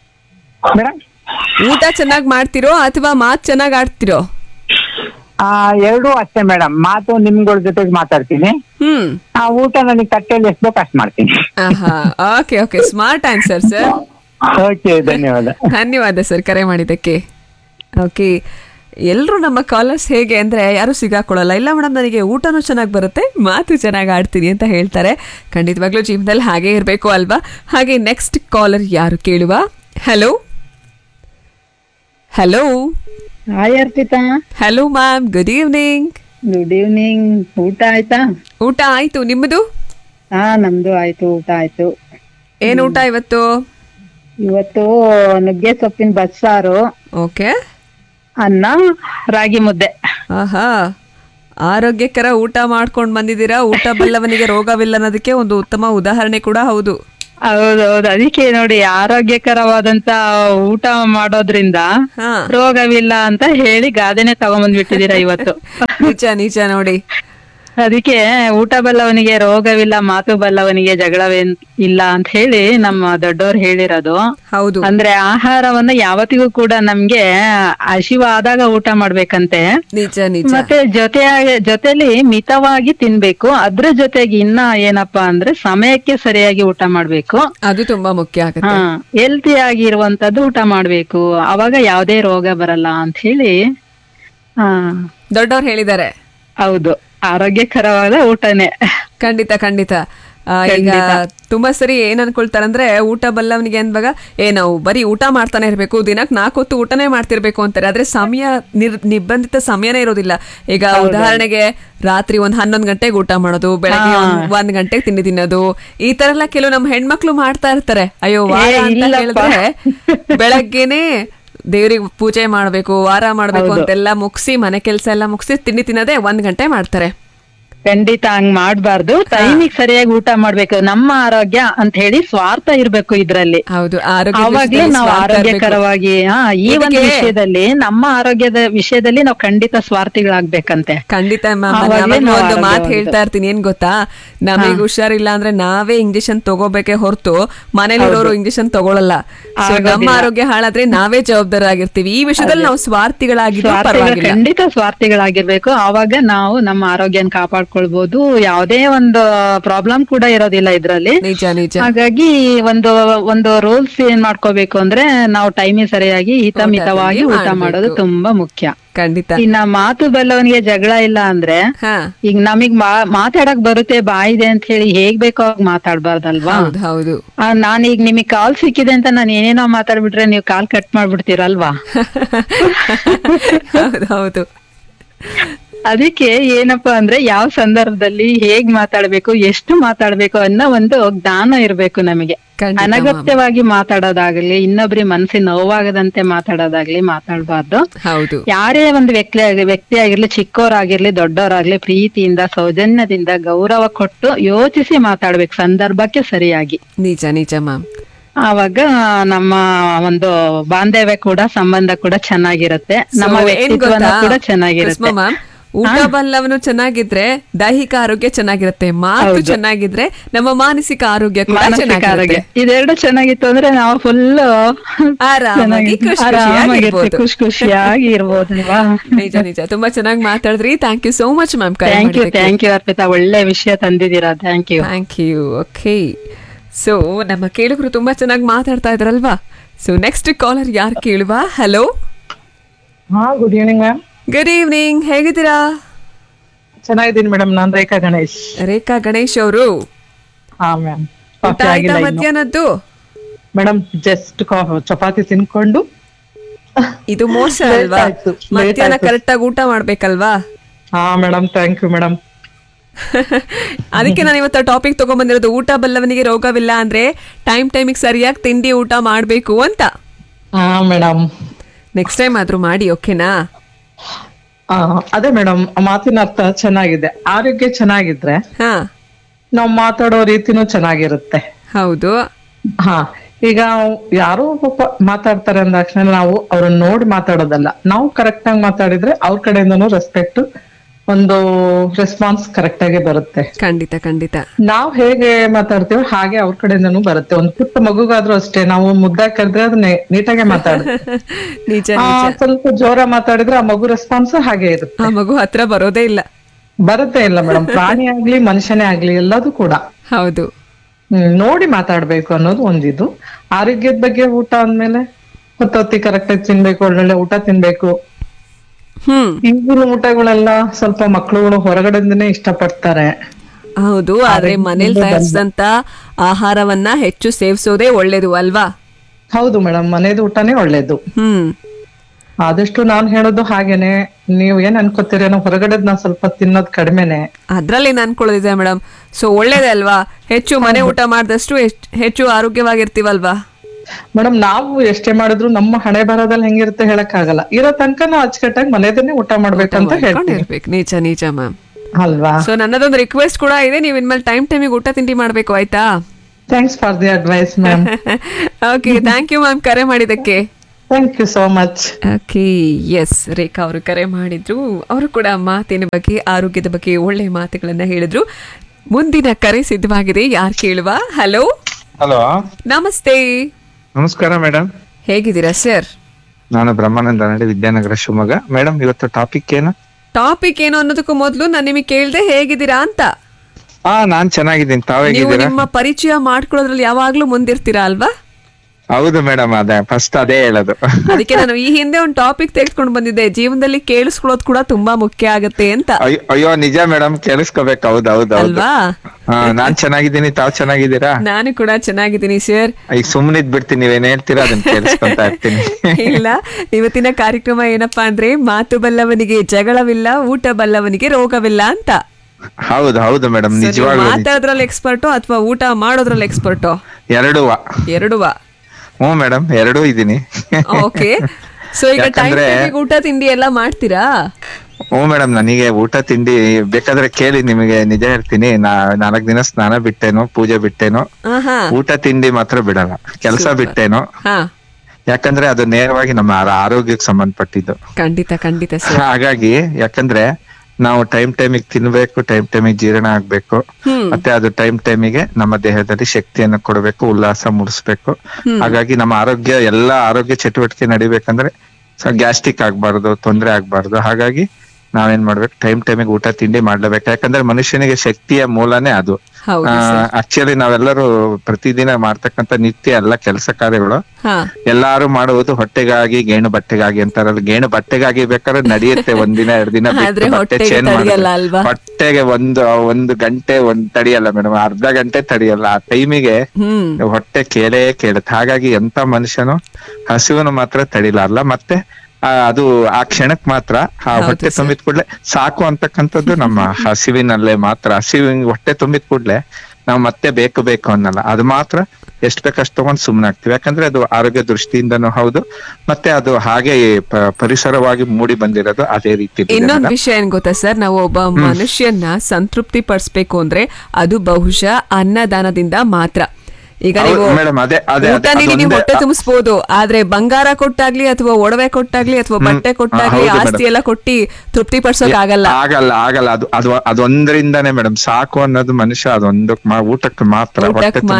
ಊಟ ಚೆನ್ನಾಗ್ ಮಾಡ್ತಿರೋ ಅಥವಾ ಮಾತ್ ಚೆನ್ನಾಗ್ ಆಡ್ತಿರೋ? ಆ ಎರಡೂ ಅಷ್ಟೇ ಮೇಡಮ್. ಮಾತು ನಿಮ್ಗಳ ಜೊತೆಗೆ ಮಾತಾಡ್ತೀನಿ, ಹ್ಮ್ ಆ ಊಟ ನನಗೆ ತಟ್ಟೆಯಲ್ಲಿ ಎಷ್ಟು ಬೇಕು ಅಷ್ಟು ಮಾಡ್ತೀನಿ. Okay okay, smart answer sir. Okay, ಧನ್ಯವಾದ. ಧನ್ಯವಾದ ಸರ್ ಕರೆ ಮಾಡಿದ್ದಕ್ಕೆ. ಓಕೆ, ಎಲ್ಲರೂ ನಮ್ಮ ಕಾಲರ್ಸ್ ಹೇಗೆ ಅಂದ್ರೆ ಯಾರು ಸಿಗಾಕೊಳ್ಳಲ್ಲ. ಇಲ್ಲ ಮೇಡಮ್, ನನಗೆ ಊಟನೂ ಚೆನ್ನಾಗಿ ಬರುತ್ತೆ, ಮಾತು ಚೆನ್ನಾಗಿ ಆಡ್ತೀನಿ ಅಂತ ಹೇಳ್ತಾರೆ. ಖಂಡಿತವಾಗ್ಲೂ ಜೀವನದಲ್ಲಿ ಹಾಗೆ ಇರಬೇಕು ಅಲ್ವಾ? ಹಾಗೆ ನೆಕ್ಸ್ಟ್ ಕಾಲರ್ ಯಾರು ಕೇಳುವ. Hello hello hi Arpita. Hello ma'am, good evening. Good evening. ಊಟ ಆಯ್ತಾ? ಊಟ ಆಯ್ತು, ನಿಮ್ಮದು? ಹಾ ನಮ್ದು ಆಯ್ತು, ಊಟ ಆಯ್ತು. ಏನ್ ಊಟ ಇವತ್ತು? ಇವತ್ತು ನುಗ್ಗೆ ಸೊಪ್ಪಿನ ಬಸ್ಸಾರು, ಓಕೆ, ಅನ್ನ, ರಾಗಿ ಮುದ್ದೆ. ಆಹಾ, ಆರೋಗ್ಯಕರ ಊಟ ಮಾಡ್ಕೊಂಡ್ ಬಂದಿದ್ದೀರಾ. ಊಟ ಬಲ್ಲವನಿಗೆ ರೋಗವಿಲ್ಲ ಅನ್ನೋದಕ್ಕೆ ಒಂದು ಉತ್ತಮ ಉದಾಹರಣೆ ಕೂಡ ಹೌದು. ಹೌದೌದು, ಅದಕ್ಕೆ ನೋಡಿ ಆರೋಗ್ಯಕರವಾದಂತ ಊಟ ಮಾಡೋದ್ರಿಂದ ರೋಗವಿಲ್ಲ ಅಂತ ಹೇಳಿ ಗಾದೆನೆ ತಗೊಂಬಂದ್ಬಿಟ್ಟಿದೀರಾ ಇವತ್ತು. ನಿಜ ನಿಜ ನೋಡಿ. ಅದಕ್ಕೆ ಊಟ ಬಲ್ಲವನಿಗೆ ರೋಗವಿಲ್ಲ, ಮಾತು ಬಲ್ಲವನಿಗೆ ಜಗಳವೇನ್ ಇಲ್ಲ ಅಂತ ಹೇಳಿ ನಮ್ಮ ದೊಡ್ಡವರು ಹೇಳಿರೋದು. ಹೌದು. ಅಂದ್ರೆ ಆಹಾರವನ್ನ ಯಾವತ್ತಿಗೂ ಕೂಡ ನಮ್ಗೆ ಹಸಿವಾದಾಗ ಊಟ ಮಾಡ್ಬೇಕಂತೆ. ನಿಜ ನಿಜ. ಮತ್ತೆ ಜೊತೆ ಜೊತೆಲಿ ಮಿತವಾಗಿ ತಿನ್ಬೇಕು. ಅದ್ರ ಜೊತೆಗೆ ಇನ್ನ ಏನಪ್ಪಾ ಅಂದ್ರೆ ಸಮಯಕ್ಕೆ ಸರಿಯಾಗಿ ಊಟ ಮಾಡ್ಬೇಕು. ಅದು ತುಂಬಾ ಮುಖ್ಯ ಆಗುತ್ತೆ. ಹೆಲ್ತಿ ಆಗಿರುವಂತದ್ದು ಊಟ ಮಾಡ್ಬೇಕು, ಅವಾಗ ಯಾವ್ದೇ ರೋಗ ಬರಲ್ಲ ಅಂತ ಹೇಳಿ ಹಾ ದೊಡ್ಡವ್ರು ಹೇಳಿದ್ದಾರೆ. ಹೌದು, ಆರೋಗ್ಯಕರವಾದ ಊಟನೇ. ಖಂಡಿತ ಖಂಡಿತ. ಈಗ ತುಂಬಾ ಸರಿ ಏನ್ ಅನ್ಕೊಳ್ತಾರಂದ್ರೆ ಊಟ ಬಲ್ಲವನಿಗೆ ಅಂದಾಗ ಏ ನಾವು ಬರೀ ಊಟ ಮಾಡ್ತಾನೆ ಇರ್ಬೇಕು, ದಿನಕ್ಕೆ ನಾಲ್ಕು ಹೊತ್ತು ಊಟನೇ ಮಾಡ್ತಿರ್ಬೇಕು ಅಂತಾರೆ. ಆದ್ರೆ ಸಮಯ ನಿರ್ ನಿಬಂಧಿತ ಸಮಯನೇ ಇರೋದಿಲ್ಲ. ಈಗ ಉದಾಹರಣೆಗೆ ರಾತ್ರಿ ಒಂದ್ ಹನ್ನೊಂದ್ ಗಂಟೆಗೆ ಊಟ ಮಾಡೋದು, ಬೆಳಗ್ಗೆ ಒಂದ್ ಗಂಟೆಗೆ ತಿಂಡಿ ತಿನ್ನೋದು, ಈ ತರ ಎಲ್ಲ ಕೆಲವು ನಮ್ಮ ಹೆಣ್ಮಕ್ಳು ಮಾಡ್ತಾ ಇರ್ತಾರೆ. ಅಯ್ಯೋ ವಾರ ಅಂತ ಹೇಳಿದ್ರೆ ಬೆಳಗ್ಗೆನೆ ದೇವ್ರಿಗೆ ಪೂಜೆ ಮಾಡ್ಬೇಕು, ವಾರ ಮಾಡ್ಬೇಕು ಅಂತೆಲ್ಲ ಮುಗಿಸಿ ಮನೆ ಕೆಲಸ ಎಲ್ಲ ಮುಗಿಸಿ ತಿಂಡಿ ತಿನ್ನೋದೇ ಒಂದ್ ಗಂಟೆ ಮಾಡ್ತಾರೆ. ಖಂಡಿತ ಹಂಗ್ ಮಾಡ್ಬಾರ್ದು. ಟೈಮಿಗೆ ಸರಿಯಾಗಿ ಊಟ ಮಾಡ್ಬೇಕು. ನಮ್ಮ ಆರೋಗ್ಯ ಅಂತ ಹೇಳಿ ಸ್ವಾರ್ಥ ಇರ್ಬೇಕು ಇದ್ರಲ್ಲಿ. ಹೌದು, ಅವಾಗ್ಲೇ ನಾವು ಆರೋಗ್ಯಕರವಾಗಿ ಈ ಒಂದು ವಿಷಯದಲ್ಲಿ ನಮ್ಮ ಆರೋಗ್ಯದ ವಿಷಯದಲ್ಲಿ ನಾವು ಖಂಡಿತ ಸ್ವಾರ್ಥಿಗಳಾಗ್ಬೇಕಂತೆ. ಖಂಡಿತ ಒಂದು ಮಾತು ಹೇಳ್ತಾ ಇರ್ತೀನಿ, ಏನ್ ಗೊತ್ತಾ, ನಮಗೆ ಹುಷಾರಿಲ್ಲ ಅಂದ್ರೆ ನಾವೇ ಇಂಜೆಕ್ಷನ್ ತಗೋಬೇಕೆ ಹೊರತು ಮನೇಲಿರೋರು ಇಂಜೆಕ್ಷನ್ ತಗೊಳಲ್ಲ. ನಮ್ಮ ಆರೋಗ್ಯ ಹಾಳಾದ್ರೆ ನಾವೇ ಜವಾಬ್ದಾರಾಗಿರ್ತೀವಿ. ಈ ವಿಷಯದಲ್ಲಿ ನಾವು ಸ್ವಾರ್ಥಿಗಳಾಗಿರ್ತೀವಿ. ಖಂಡಿತ ಸ್ವಾರ್ಥಿಗಳಾಗಿರ್ಬೇಕು. ಆವಾಗ ನಾವು ನಮ್ಮ ಆರೋಗ್ಯನ ಕಾಪಾಡ್ ಬಹುದು. ಯಾವುದೇ ಒಂದು ಪ್ರಾಬ್ಲಮ್ ಕೂಡ ಇರೋದಿಲ್ಲ ಇದ್ರಲ್ಲಿ. ನಿಜ ನಿಜ. ಹಾಗಾಗಿ ಒಂದು ಒಂದು ರೂಲ್ಸ್ ಏನ್ ಮಾಡ್ಕೋಬೇಕು ಅಂದ್ರೆ ನಾವು ಟೈಮಿಗೆ ಸರಿಯಾಗಿ ಹಿತಮಿತವಾಗಿ ಊಟ ಮಾಡೋದು ತುಂಬಾ ಮುಖ್ಯ. ಖಂಡಿತ. ಇನ್ನ ಮಾತು ಬಲ್ಲವನಿಗೆ ಜಗಳ ಇಲ್ಲ ಅಂದ್ರೆ ಈಗ ನಮಗ್ ಮಾತಾಡಕ್ ಬರುತ್ತೆ, ಬಾಯಿದೆ ಅಂತ ಹೇಳಿ ಹೇಗ್ ಬೇಕೋ ಆಗ ಮಾತಾಡ್ಬಾರ್ದಲ್ವಾ. ಹೌದು. ನಾನೀಗ ನಿಮಗ್ ಕಾಲ್ ಸಿಕ್ಕಿದೆ ಅಂತ ನಾನು ಏನೇನೋ ಮಾತಾಡ್ಬಿಟ್ರೆ ನೀವು ಕಾಲ್ ಕಟ್ ಮಾಡ್ಬಿಡ್ತೀರಲ್ವಾ. ಹೌದು. ಅದಕ್ಕೆ ಏನಪ್ಪಾ ಅಂದ್ರೆ ಯಾವ ಸಂದರ್ಭದಲ್ಲಿ ಹೇಗ್ ಮಾತಾಡ್ಬೇಕು, ಎಷ್ಟು ಮಾತಾಡ್ಬೇಕು ಅನ್ನೋ ಒಂದು ಜ್ಞಾನ ಇರ್ಬೇಕು ನಮಗೆ. ಅನಗತ್ಯವಾಗಿ ಮಾತಾಡೋದಾಗ್ಲಿ, ಇನ್ನೊಬ್ರಿ ಮನಸ್ಸಿನ ನೋವಾಗದಂತೆ ಮಾತಾಡೋದಾಗ್ಲಿ ಮಾತಾಡ್ಬಾರ್ದು. ಹೌದು. ಯಾರೇ ಒಂದು ವ್ಯಕ್ತಿ ವ್ಯಕ್ತಿ ಆಗಿರ್ಲಿ, ಚಿಕ್ಕವರಾಗಿರ್ಲಿ ದೊಡ್ಡವರಾಗ್ಲಿ, ಪ್ರೀತಿಯಿಂದ ಸೌಜನ್ಯದಿಂದ ಗೌರವ ಕೊಟ್ಟು ಯೋಚಿಸಿ ಮಾತಾಡ್ಬೇಕು ಸಂದರ್ಭಕ್ಕೆ ಸರಿಯಾಗಿ. ನಿಜ ನಿಜ ಮ್ಯಾಮ್. ಆವಾಗ ನಮ್ಮ ಒಂದು ಬಾಂಧವ್ಯ ಕೂಡ ಸಂಬಂಧ ಕೂಡ ಚೆನ್ನಾಗಿರುತ್ತೆ, ನಮ್ಮ ವ್ಯಕ್ತಿತ್ವ ಕೂಡ ಚೆನ್ನಾಗಿರುತ್ತೆ. ಊಟ ಬಲ್ಲವನು ಚೆನ್ನಾಗಿದ್ರೆ ದೈಹಿಕ ಆರೋಗ್ಯ ಚೆನ್ನಾಗಿರುತ್ತೆ, ಮಾತು ಚೆನ್ನಾಗಿದ್ರೆ ನಮ್ಮ ಮಾನಸಿಕ ಆರೋಗ್ಯ ಕೂಡ ಚೆನ್ನಾಗಿರುತ್ತೆ. ಇದೆರಡು ಚೆನ್ನಾಗಿತ್ತು ಅಂದ್ರೆ ನಾವು ಫುಲ್ ಆರಾಮಾಗಿ ಖುಷಿ ಖುಷಿಯಾಗಿ ಇರ್ಬೋದಲ್ವಾ. ನಿಜ ನಿಜ. ತುಂಬಾ ಚೆನ್ನಾಗಿ ಮಾತಾಡಿದ್ರಿ. Thank you so much ma'am. Thank you thank you Arpita, ಒಳ್ಳೆ ವಿಷಯ ತಂದಿದ್ದೀರಾ. Thank you thank you. Okay, so ನಮ್ಮ ಕೇಳುಗರು ತುಂಬಾ ಚೆನ್ನಾಗಿ ಮಾತಾಡ್ತಾ ಇದ್ರಲ್ವಾ. ಸೊ ನೆಕ್ಸ್ಟ್ ಕಾಲರ್ ಯಾರು ಕೇಳುವ? ಹಲೋ. ಹಾ, good evening ma'am. Good evening, ಹೇಗಿದ್ದೀರಾ? ಚೆನ್ನಾಗಿದ್ದೀನಿ ಮೇಡಮ್. ನಾನ್ ರೇಖಾ ಗಣೇಶ್. ರೇಖಾ ಗಣೇಶ್ ಅವರು. ಹಾ ಮ್ಯಾಮ್. ಮಧ್ಯಾಹ್ನದ್ದು ಮೇಡಮ್ ಜಸ್ಟ್ ಚಪಾತಿ ತಿನ್ಕೊಂಡು. ಇದು ಮೋಸ ಅಲ್ವಾ? ಮಧ್ಯಾಹ್ನ ಕರೆಕ್ಟ್ ಆಗಿ ಊಟ ಮಾಡ್ಬೇಕಲ್ವಾ? ಹಾ ಮೇಡಮ್, ಥ್ಯಾಂಕ್ ಯು ಮೇಡಮ್. ಅದಕ್ಕೆ ನಾನು ಇವತ್ತು ಟಾಪಿಕ್ ತಗೊಂಡ್ಬಂದಿರೋದು ಊಟ ಬಲ್ಲವನಿಗೆ ರೋಗವಿಲ್ಲ ಅಂದ್ರೆ ಟೈಮ್ ಟೈಮಿಗೆ ಸರಿಯಾಗಿ ತಿಂಡಿ ಊಟ ಮಾಡ್ಬೇಕು ಅಂತ. ಹಾ ಮೇಡಮ್. ನೆಕ್ಸ್ಟ್ ಟೈಮ್ ಆದ್ರೂ ಮಾಡಿ, ಓಕೆನಾ? ಅದೇ ಮೇಡಮ್, ಮಾತಿನ ಅರ್ಥ ಚೆನ್ನಾಗಿದೆ. ಆರೋಗ್ಯ ಚೆನ್ನಾಗಿದ್ರೆ ನಾವು ಮಾತಾಡೋ ರೀತಿನೂ ಚೆನ್ನಾಗಿರುತ್ತೆ. ಹೌದು. ಹಾ, ಈಗ ಯಾರೋ ಪಾಪ ಮಾತಾಡ್ತಾರೆ ಅಂದ ತಕ್ಷಣ ನಾವು ಅವ್ರನ್ನ ನೋಡಿ ಮಾತಾಡೋದಲ್ಲ. ನಾವು ಕರೆಕ್ಟ್ ಆಗಿ ಮಾತಾಡಿದ್ರೆ ಅವ್ರ ಕಡೆಯಿಂದನೂ ರೆಸ್ಪೆಕ್ಟ್, ಒಂದು ರೆಸ್ಪಾನ್ಸ್ ಕರೆಕ್ಟ್ ಆಗಿ ಬರುತ್ತೆ. ಖಂಡಿತ ಖಂಡಿತ. ನಾವ್ ಹೇಗೆ ಮಾತಾಡ್ತೀವಿ ಹಾಗೆ ಅವ್ರ ಕಡೆಯಿಂದನೂ ಬರುತ್ತೆ. ಒಂದ್ ಪುಟ್ಟ ಮಗುಗಾದ್ರೂ ಅಷ್ಟೇ, ನಾವು ಮುದ್ದಾಗಿ ಕರೆದ್ರೆ ಅದು ನೀಟಾಗೆ ಮಾತಾಡುತ್ತೆ. ಸ್ವಲ್ಪ ಜೋರ ಮಾತಾಡಿದ್ರೆ ಆ ಮಗು ರೆಸ್ಪಾನ್ಸ್ ಹಾಗೆ ಇರುತ್ತೆ. ಆ ಮಗು ಹತ್ರ ಬರೋದೇ ಇಲ್ಲ. ಬರುತ್ತೆ ಇಲ್ಲ ಮೇಡಮ್. ಪ್ರಾಣಿ ಆಗ್ಲಿ ಮನುಷ್ಯನೇ ಆಗ್ಲಿ ಎಲ್ಲದೂ ಕೂಡ ಹೌದು ಹ್ಮ್ ನೋಡಿ ಮಾತಾಡ್ಬೇಕು ಅನ್ನೋದು ಒಂದಿದು. ಆರೋಗ್ಯದ ಬಗ್ಗೆ ಊಟ ಅಂದ್ಮೇಲೆ ಹೊತ್ತೊತ್ತಿ ಕರೆಕ್ಟ್ ಆಗಿ ತಿನ್ಬೇಕು, ಒಳ್ಳೊಳ್ಳೆ ಊಟ ತಿನ್ಬೇಕು. ಹ್ಮ್ ಈಗಿನ ಊಟಗಳೆಲ್ಲ ಸ್ವಲ್ಪ ಮಕ್ಳುಗಳು ಹೊರಗಡೆಯಿಂದನೇ ಇಷ್ಟಪಡ್ತಾರೆ. ಹೌದು, ಆದ್ರೆ ಮನೇಲಿ ತಯಾರಿಸಿದಂತ ಆಹಾರವನ್ನ ಹೆಚ್ಚು ಸೇವಿಸೋದೇ ಒಳ್ಳೇದು ಅಲ್ವಾ? ಹೌದು ಮೇಡಮ್, ಮನೇದು ಊಟನೇ ಒಳ್ಳೇದು. ಹ್ಮ್ ಆದಷ್ಟು ನಾನ್ ಹೇಳೋದು ಹಾಗೇನೆ. ನೀವ್ ಏನ್ ಅನ್ಕೋತೀರೇನೋ, ಹೊರಗಡೆದ್ ನಾವ್ ಸ್ವಲ್ಪ ತಿನ್ನೋದ್ ಕಡಿಮೆನೆ. ಅದ್ರಲ್ಲಿ ಅನ್ಕೊಳ್ಳೋದಿದೆ ಮೇಡಮ್. ಸೊ ಒಳ್ಳೇದೇ ಅಲ್ವಾ? ಹೆಚ್ಚು ಮನೆ ಊಟ ಮಾಡಿದಷ್ಟು ಹೆಚ್ಚು ಆರೋಗ್ಯವಾಗಿರ್ತೀವಲ್ವಾ? ಮೇಡಮ್ ನಾವು ಎಷ್ಟೇ ಮಾಡಿದ್ರು ನಮ್ಮ ಹಣೆ ಬರದಲ್ಲಿ ಹೆಂಗಿರುತ್ತೆ ಹೇಳಕ್ ಆಗಲ್ಲ. ಇರೋ ತನಕ ನಾವು ಅಚ್ಚುಕಟ್ಟಾಗಿ ಮನೆಯದನ್ನೇ ಊಟ ಮಾಡ್ಬೇಕಂತ ಹೇಳ್ತೀನಿ. ಇರ್ಬೇಕು, ನಿಜ ನಿಜ ಮ್ಯಾಮ್ ಅಲ್ವಾ? ಸೊ ನನ್ನದೊಂದು ರಿಕ್ವೆಸ್ಟ್ ಕೂಡ ಇದೆ, ನೀವ್ ಇನ್ಮೇಲೆ ಟೈಮ್ ಟೈಮಿಗೆ ಊಟ ತಿಂಡಿ ಮಾಡ್ಬೇಕು, ಆಯ್ತಾ? Thanks for the advice ma'am. Okay, thank you ma'am ಕರೆ ಮಾಡಿದ್ದಕ್ಕೆ. Thank you so much. Okay, S, ರೇಖಾ ಅವರು ಕರೆ ಮಾಡಿದ್ರು. ಅವರು ಕೂಡ ಮಾತಿನ ಬಗ್ಗೆ, ಆರೋಗ್ಯದ ಬಗ್ಗೆ ಒಳ್ಳೆ ಮಾತುಗಳನ್ನ ಹೇಳಿದ್ರು. ಮುಂದಿನ ಕರೆ ಸಿದ್ಧವಾಗಿದೆ, ಯಾರು ಕೇಳುವ? ಹಲೋ ಹಲೋ, ನಮಸ್ತೆ. ನಮಸ್ಕಾರ ಮೇಡಮ್, ಹೇಗಿದ್ದೀರಾ ಸರ್? ನಾನು ಬ್ರಹ್ಮಾನಂದ ನಡೆ, ವಿದ್ಯಾನಗರ, ಶಿವಮೊಗ್ಗ. ಮೇಡಮ್, ಇವತ್ತು ಟಾಪಿಕ್ ಏನು? ಟಾಪಿಕ್ ಏನು ಅನ್ನೋದಕ್ಕೂ ಮೊದಲು ನಾನು ನಿಮಗೆ ಕೇಳ್ದೆ ಹೇಗಿದ್ದೀರಾ ಅಂತ. ಹಾ, ನಾನ್ ಚೆನ್ನಾಗಿದ್ದೀನಿ, ತಾವ್ ನೀವು ಹೇಗಿದ್ದೀರಾ? ನಿಮ್ಮ ಪರಿಚಯ ಮಾಡ್ಕೊಳ್ಳೋದ್ರಲ್ಲಿ ಯಾವಾಗ್ಲೂ ಮುಂದಿರ್ತೀರಾ ಅಲ್ವಾ? ಹೌದು ಮೇಡಮ್, ಅದೇ ಫಸ್ಟ್ ಅದೇ ಹೇಳೋದು. ಅದಕ್ಕೆ ನಾನು ಈ ಹಿಂದೆ ಒಂದು ಟಾಪಿಕ್ ತೆಗೆದುಕೊಂಡು ಬಂದಿದ್ದೆ, ಜೀವನದಲ್ಲಿ ಕೇಳಿಸ್ಕೊಳ್ಳೋದು ಕೂಡ ತುಂಬಾ ಮುಖ್ಯ ಆಗತ್ತೆ ಅಂತ. ಅಯ್ಯೋ ಅಯ್ಯೋ, ನಿಜ ಮೇಡಮ್, ಕೇಳಿಸ್ಕೋಬೇಕು. ಹೌದು ಹೌದು ಹೌದು. ಅಲ್ವಾ? ಹಾ, ನಾನ್ ಚೆನ್ನಾಗಿದ್ದೀನಿ, ತಾವ್ ಚೆನ್ನಾಗಿದ್ದೀರಾ? ನಾನು ಕೂಡ ಚೆನ್ನಾಗಿದ್ದೀನಿ ಸರ್. ಈಗ ಸುಮ್ಮನೆ ಇದ್ ಬಿಡ್ತೀನಿ, ನೀವೇನ್ ಹೇಳ್ತೀರಾ ಅದನ್ನ ಕೇಳಿಸ್ಕೊಂತಾ ಇರ್ತೀನಿ. ಇಲ್ಲ, ಇವತ್ತಿನ ಕಾರ್ಯಕ್ರಮ ಏನಪ್ಪಾ ಅಂದ್ರೆ, ಮಾತು ಬಲ್ಲವನಿಗೆ ಜಗಳವಿಲ್ಲ, ಊಟ ಬಲ್ಲವನಿಗೆ ರೋಗವಿಲ್ಲ ಅಂತ. ಹೌದು ಹೌದು ಮೇಡಮ್, ನಿಜವಾಗ್ಲೂ. ಮಾತಾಡೋದ್ರಲ್ಲಿ ಎಕ್ಸ್ಪರ್ಟೋ ಅಥವಾ ಊಟ ಮಾಡೋದ್ರಲ್ಲಿ ಎಕ್ಸ್ಪರ್ಟೋ? ಎರಡೂ ಎರಡೂ. ಹ್ಞೂ ಮೇಡಮ್, ಎರಡೂ ಇದೀನಿ. ಓಕೆ, ಸೊ ಈಗ ಟೈಮ್ ಊಟ ತಿಂಡಿ ಎಲ್ಲ ಮಾಡ್ತೀರಾ? ಹ್ಞೂ ಮೇಡಮ್, ನನಗೆ ಊಟ ತಿಂಡಿ ಬೇಕಾದ್ರೆ ಕೇಳಿ, ನಿಮಗೆ ನಿಜ ಹೇಳ್ತೀನಿ. ನಾ ನಾಲ್ಕು ದಿನ ಸ್ನಾನ ಬಿಟ್ಟೇನೋ, ಪೂಜೆ ಬಿಟ್ಟೇನೋ, ಊಟ ತಿಂಡಿ ಮಾತ್ರ ಬಿಡಲ್ಲ. ಕೆಲಸ ಬಿಟ್ಟೇನೋ, ಯಾಕಂದ್ರೆ ಅದು ನೇರವಾಗಿ ನಮ್ಮ ಆರೋಗ್ಯಕ್ಕೆ ಸಂಬಂಧಪಟ್ಟಿದ್ದು. ಖಂಡಿತ ಖಂಡಿತ. ಹಾಗಾಗಿ ಯಾಕಂದ್ರೆ ನಾವು ಟೈಮ್ ಟೈಮಿಗೆ ತಿನ್ಬೇಕು, ಟೈಮ್ ಟೈಮಿಗೆ ಜೀರ್ಣ ಆಗ್ಬೇಕು, ಮತ್ತೆ ಅದು ಟೈಮ್ ಟೈಮಿಗೆ ನಮ್ಮ ದೇಹದಲ್ಲಿ ಶಕ್ತಿಯನ್ನು ಕೊಡಬೇಕು, ಉಲ್ಲಾಸ ಮೂಡಿಸ್ಬೇಕು. ಹಾಗಾಗಿ ನಮ್ಮ ಆರೋಗ್ಯ, ಎಲ್ಲಾ ಆರೋಗ್ಯ ಚಟುವಟಿಕೆ ನಡಿಬೇಕಂದ್ರೆ ಗ್ಯಾಸ್ಟ್ರಿಕ್ ಆಗ್ಬಾರ್ದು, ತೊಂದರೆ ಆಗ್ಬಾರ್ದು. ಹಾಗಾಗಿ ನಾವೇನ್ ಮಾಡ್ಬೇಕು, ಟೈಮ್ ಟೈಮಿಗೆ ಊಟ ತಿಂಡಿ ಮಾಡ್ಲೇಬೇಕು. ಯಾಕಂದ್ರೆ ಮನುಷ್ಯನಿಗೆ ಶಕ್ತಿಯ ಮೂಲನೇ ಅದು. ಆಕ್ಚುಲಿ ನಾವೆಲ್ಲರೂ ಪ್ರತಿದಿನ ಮಾಡ್ತಕ್ಕಂಥ ನಿತ್ಯ ಎಲ್ಲ ಕೆಲಸ ಕಾರ್ಯಗಳು ಎಲ್ಲಾರು ಮಾಡುವುದು ಹೊಟ್ಟೆಗಾಗಿ, ಗೇಣು ಬಟ್ಟೆಗಾಗಿ ಅಂತಾರಲ್ಲ. ಗೇಣು ಬಟ್ಟೆಗಾಗಿ ಬೇಕಾದ್ರೆ ನಡೆಯುತ್ತೆ, ಒಂದಿನ ಎರಡು ದಿನ ಬಟ್ಟೆ ಚೇಂಜ್ ಮಾಡಿದ್ರೆ. ಹೊಟ್ಟೆಗೆ ಒಂದು ಒಂದು ಗಂಟೆ ಒಂದ್ ತಡಿಯಲ್ಲ ಮೇಡಮ್, ಅರ್ಧ ಗಂಟೆ ತಡಿಯಲ್ಲ. ಆ ಟೈಮಿಗೆ ಹೊಟ್ಟೆ ಕೇಳೇ ಕೇಳುತ್ತೆ. ಹಾಗಾಗಿ ಎಂತ ಮನುಷ್ಯನು ಹಸಿವನ್ನು ಮಾತ್ರ ತಡಿಲಾರಲ್ಲ. ಮತ್ತೆ ಅದು ಆ ಕ್ಷಣಕ್ ಮಾತ್ರ ಆ ಹೊಟ್ಟೆ ತುಂಬಿದ ಕೂಡ್ಲೆ ಸಾಕು ಅಂತಕ್ಕಂಥದ್ದು ನಮ್ಮ ಹಸಿವಿನಲ್ಲೇ ಮಾತ್ರ. ಹಸಿವಿನ ಹೊಟ್ಟೆ ತುಂಬಿದ ಕೂಡ್ಲೆ ನಾವು ಮತ್ತೆ ಬೇಕು ಬೇಕು ಅನ್ನಲ್ಲ. ಅದು ಮಾತ್ರ ಎಷ್ಟ್ ಬೇಕಷ್ಟು ತಗೊಂಡ್ ಸುಮ್ನೆ ಆಗ್ತೀವಿ. ಯಾಕಂದ್ರೆ ಅದು ಆರೋಗ್ಯ ದೃಷ್ಟಿಯಿಂದನೂ ಹೌದು, ಮತ್ತೆ ಅದು ಹಾಗೆ ಪರಿಸರವಾಗಿ ಮೂಡಿ ಬಂದಿರೋದು ಅದೇ ರೀತಿ. ಇನ್ನೊಂದು ವಿಷಯ ಏನ್ ಗೊತ್ತಾ ಸರ್, ನಾವು ಒಬ್ಬ ಮನುಷ್ಯನ್ನ ಸಂತೃಪ್ತಿ ಪಡಿಸ್ಬೇಕು ಅಂದ್ರೆ ಅದು ಬಹುಶಃ ಅನ್ನದಾನದಿಂದ ಮಾತ್ರ. ಈಗ ನೀವು ಊಟ ನೀಡಿ ನೀವು ಹೊಟ್ಟೆ ತುಂಬಿಸಬಹುದು, ಆದ್ರೆ ಬಂಗಾರ ಕೊಟ್ಟಾಗ್ಲಿ ಅಥವಾ ಒಡವೆ ಕೊಟ್ಟಾಗ್ಲಿ ಅಥವಾ ಬಟ್ಟೆ ಕೊಟ್ಟಾಗ್ಲಿ ಆಸ್ತಿ ಎಲ್ಲ ಕೊಟ್ಟಿ ತೃಪ್ತಿ ಪಡಿಸೋಕ್ ಆಗಲ್ಲ ಆಗಲ್ಲ ಆಗಲ್ಲ ಅದು ಅದು ಅದೊಂದ್ರಿಂದಾನೇ ಮೇಡಮ್. ಸಾಕು ಅನ್ನೋದು ಮನುಷ್ಯ ಅದೊಂದಕ್ ಊಟಕ್ಕೆ ಮಾತ್ರ.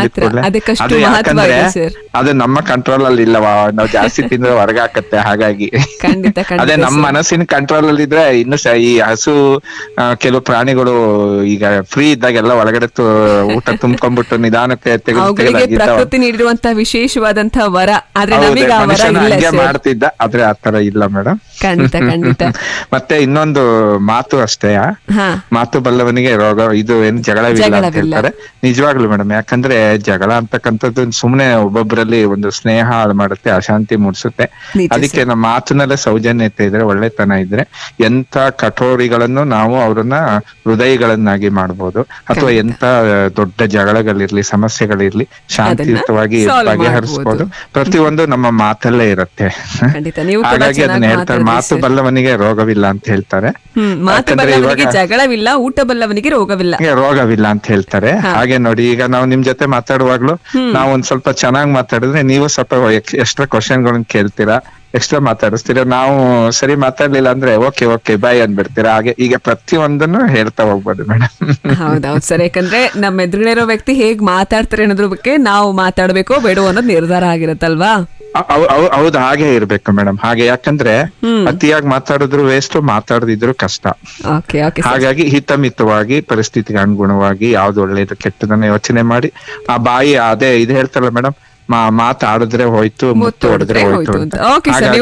ಅದು ನಮ್ಮ ಕಂಟ್ರೋಲ್ ಅಲ್ಲಿ ಇಲ್ಲವಾ, ನಾವು ಜಾಸ್ತಿ ತಿಂದ್ರೆ ಹೊರಗೆ ಹಾಕತ್ತೆ. ಹಾಗಾಗಿ ಅದೇ ನಮ್ಮ ಮನಸ್ಸಿನ ಕಂಟ್ರೋಲ್ ಅಲ್ಲಿ ಇದ್ರೆ ಇನ್ನು ಈ ಹಸು ಕೆಲವು ಪ್ರಾಣಿಗಳು ಈಗ ಫ್ರೀ ಇದ್ದಾಗೆಲ್ಲ ಒಳಗಡೆ ಊಟ ತುಂಬ್ಕೊಂಡ್ಬಿಟ್ಟು ನಿಧಾನಕ್ಕೆ ತೆಗೆದು ಪ್ರಕೃತಿ ನೀಡಿರುವಂತಹ ವಿಶೇಷವಾದಂತಹ ವರ. ಆದ್ರೆ ನಮಗೆ ಆ ವರ ಇಲ್ಲ ಮಾಡ್ತಿದ್ದ, ಆದ್ರೆ ಆತರ ಇಲ್ಲ ಮೇಡಮ್. ಖಂಡಿತ ಖಂಡಿತ. ಮತ್ತೆ ಇನ್ನೊಂದು ಮಾತು ಅಷ್ಟೇ, ಮಾತು ಬಲ್ಲವನಿಗೆ ರೋಗ ಇದು ಏನು ಜಗಳವಿಲ್ಲ ಅಂತ ಹೇಳ್ತಾರೆ. ನಿಜವಾಗ್ಲು ಮೇಡಮ್, ಯಾಕಂದ್ರೆ ಜಗಳ ಅಂತಕ್ಕಂಥದ್ದು ಸುಮ್ನೆ ಒಬ್ಬೊಬ್ಬರಲ್ಲಿ ಒಂದು ಸ್ನೇಹ ಹಾಳು ಮಾಡುತ್ತೆ, ಅಶಾಂತಿ ಮೂಡಿಸುತ್ತೆ. ಅದಕ್ಕೆ ನಮ್ಮ ಮಾತಿನಲ್ಲೇ ಸೌಜನ್ಯತೆ ಇದ್ರೆ, ಒಳ್ಳೆತನ ಇದ್ರೆ ಎಂತ ಕಠೋರಿಗಳನ್ನು ನಾವು ಅವ್ರನ್ನ ಹೃದಯಗಳನ್ನಾಗಿ ಮಾಡ್ಬೋದು. ಅಥವಾ ಎಂತ ದೊಡ್ಡ ಜಗಳಗಳಿರ್ಲಿ, ಸಮಸ್ಯೆಗಳಿರ್ಲಿ ಶಾಂತಿಯುತವಾಗಿ ಬಗೆಹರಿಸಬಹುದು. ಪ್ರತಿಯೊಂದು ನಮ್ಮ ಮಾತಲ್ಲೇ ಇರುತ್ತೆ. ಹಾಗಾಗಿ ಅದನ್ನ ಹೇಳ್ತಾರೆ, ಮಾತು ಬಲ್ಲವನಿಗೆ ರೋಗವಿಲ್ಲ ಅಂತ ಹೇಳ್ತಾರೆ. ಜಗಳವಿಲ್ಲ, ಊಟ ಬಲ್ಲವನಿಗೆ ರೋಗವಿಲ್ಲ ರೋಗವಿಲ್ಲ ಅಂತ ಹೇಳ್ತಾರೆ. ಹಾಗೆ ನೋಡಿ, ಈಗ ನಾವು ನಿಮ್ ಜೊತೆ ಮಾತಾಡುವಾಗ್ಲೂ ನಾವು ಒಂದ್ ಸ್ವಲ್ಪ ಚೆನ್ನಾಗಿ ಮಾತಾಡಿದ್ರೆ ನೀವು ಸ್ವಲ್ಪ ಎಕ್ಸ್ಟ್ರಾ ಕ್ವಶನ್ಗಳನ್ನ ಕೇಳ್ತೀರಾ, ಎಕ್ಸ್ಟ್ರಾ ಮಾತಾಡಿಸ್ತೀರಾ. ನಾವು ಸರಿ ಮಾತಾಡ್ಲಿಲ್ಲ ಅಂದ್ರೆ ಓಕೆ ಓಕೆ ಬಾಯ್ ಅಂದ್ಬಿಡ್ತೀರಾ. ಹಾಗೆ ಈಗ ಪ್ರತಿಯೊಂದನ್ನು ಹೇಳ್ತಾ ಹೋಗ್ಬೋದು ಮೇಡಮ್. ಹೌದೌದು ಸರ್, ಯಾಕಂದ್ರೆ ನಮ್ಮ ಎದುರುಗಡೆ ವ್ಯಕ್ತಿ ಹೇಗ್ ಮಾತಾಡ್ತಾರೆ ಅನ್ನೋದ್ರ ಬಗ್ಗೆ ನಾವು ಮಾತಾಡ್ಬೇಕೋ ಬೇಡೋ ಅನ್ನೋದು ನಿರ್ಧಾರ ಆಗಿರತ್ತಲ್ವಾ. ಹೌದು, ಹಾಗೆ ಇರ್ಬೇಕು ಮೇಡಮ್. ಹಾಗೆ ಯಾಕಂದ್ರೆ ಅತಿಯಾಗಿ ಮಾತಾಡಿದ್ರು ವೇಸ್ಟ್, ಮಾತಾಡದಿದ್ರು ಕಷ್ಟ. ಹಾಗಾಗಿ ಹಿತಮಿತವಾಗಿ ಪರಿಸ್ಥಿತಿಗೆ ಅನುಗುಣವಾಗಿ ಯಾವ್ದು ಒಳ್ಳೇದು ಕೆಟ್ಟದನ್ನ ಯೋಚನೆ ಮಾಡಿ ಆ ಬಾಯಿ ಅದೇ ಇದು ಹೇಳ್ತಾರಲ್ಲ ಮೇಡಮ್, ಮಾತಾಡಿದ್ರೆ ಹೋಯ್ತು, ಮುತ್ತು ಹೊಡೆದ್ರೆ ಹೋಯ್ತು ಅಂತ.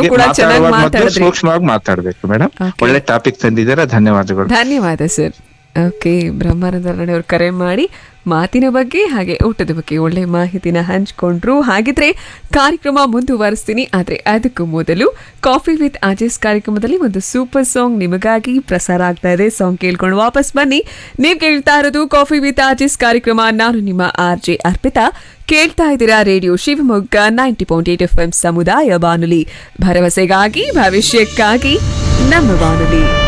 ಹಾಗಾಗಿ ಸೂಕ್ಷ್ಮವಾಗಿ ಮಾತಾಡ್ಬೇಕು ಮೇಡಮ್. ಒಳ್ಳೆ ಟಾಪಿಕ್ ತಂದಿದ್ದೀರಾ, ಧನ್ಯವಾದಗಳು. ಧನ್ಯವಾದ ಸರ್. ಓಕೆ, ಬ್ರಹ್ಮಾನಂದ ರಾಣೆ ಅವರು ಕರೆ ಮಾಡಿ ಮಾತಿನ ಬಗ್ಗೆ ಹಾಗೆ ಊಟದ ಬಗ್ಗೆ ಒಳ್ಳೆ ಮಾಹಿತಿನ ಹಂಚ್ಕೊಂಡ್ರು. ಹಾಗಿದ್ರೆ ಕಾರ್ಯಕ್ರಮ ಮುಂದುವರಿಸ್ತೀನಿ, ಆದರೆ ಅದಕ್ಕೂ ಮೊದಲು ಕಾಫಿ ವಿತ್ ಆರ್ಜೆಸ್ ಕಾರ್ಯಕ್ರಮದಲ್ಲಿ ಒಂದು ಸೂಪರ್ ಸಾಂಗ್ ನಿಮಗಾಗಿ ಪ್ರಸಾರ ಆಗ್ತಾ ಇದೆ. ಸಾಂಗ್ ಕೇಳ್ಕೊಂಡು ವಾಪಸ್ ಬನ್ನಿ. ನೀವು ಕೇಳ್ತಾ ಇರೋದು ಕಾಫಿ ವಿತ್ ಆರ್ಜೆಸ್ ಕಾರ್ಯಕ್ರಮ. ನಾನು ನಿಮ್ಮ ಆರ್ ಜೆ ಅರ್ಪಿತಾ. ಕೇಳ್ತಾ ಇದ್ದೀರಾ radio Shivamogga ninety point eight F M ಸಮುದಾಯ ಬಾನುಲಿ, ಭರವಸೆಗಾಗಿ ಭವಿಷ್ಯಕ್ಕಾಗಿ ನಮ್ಮ ಬಾನುಲಿ.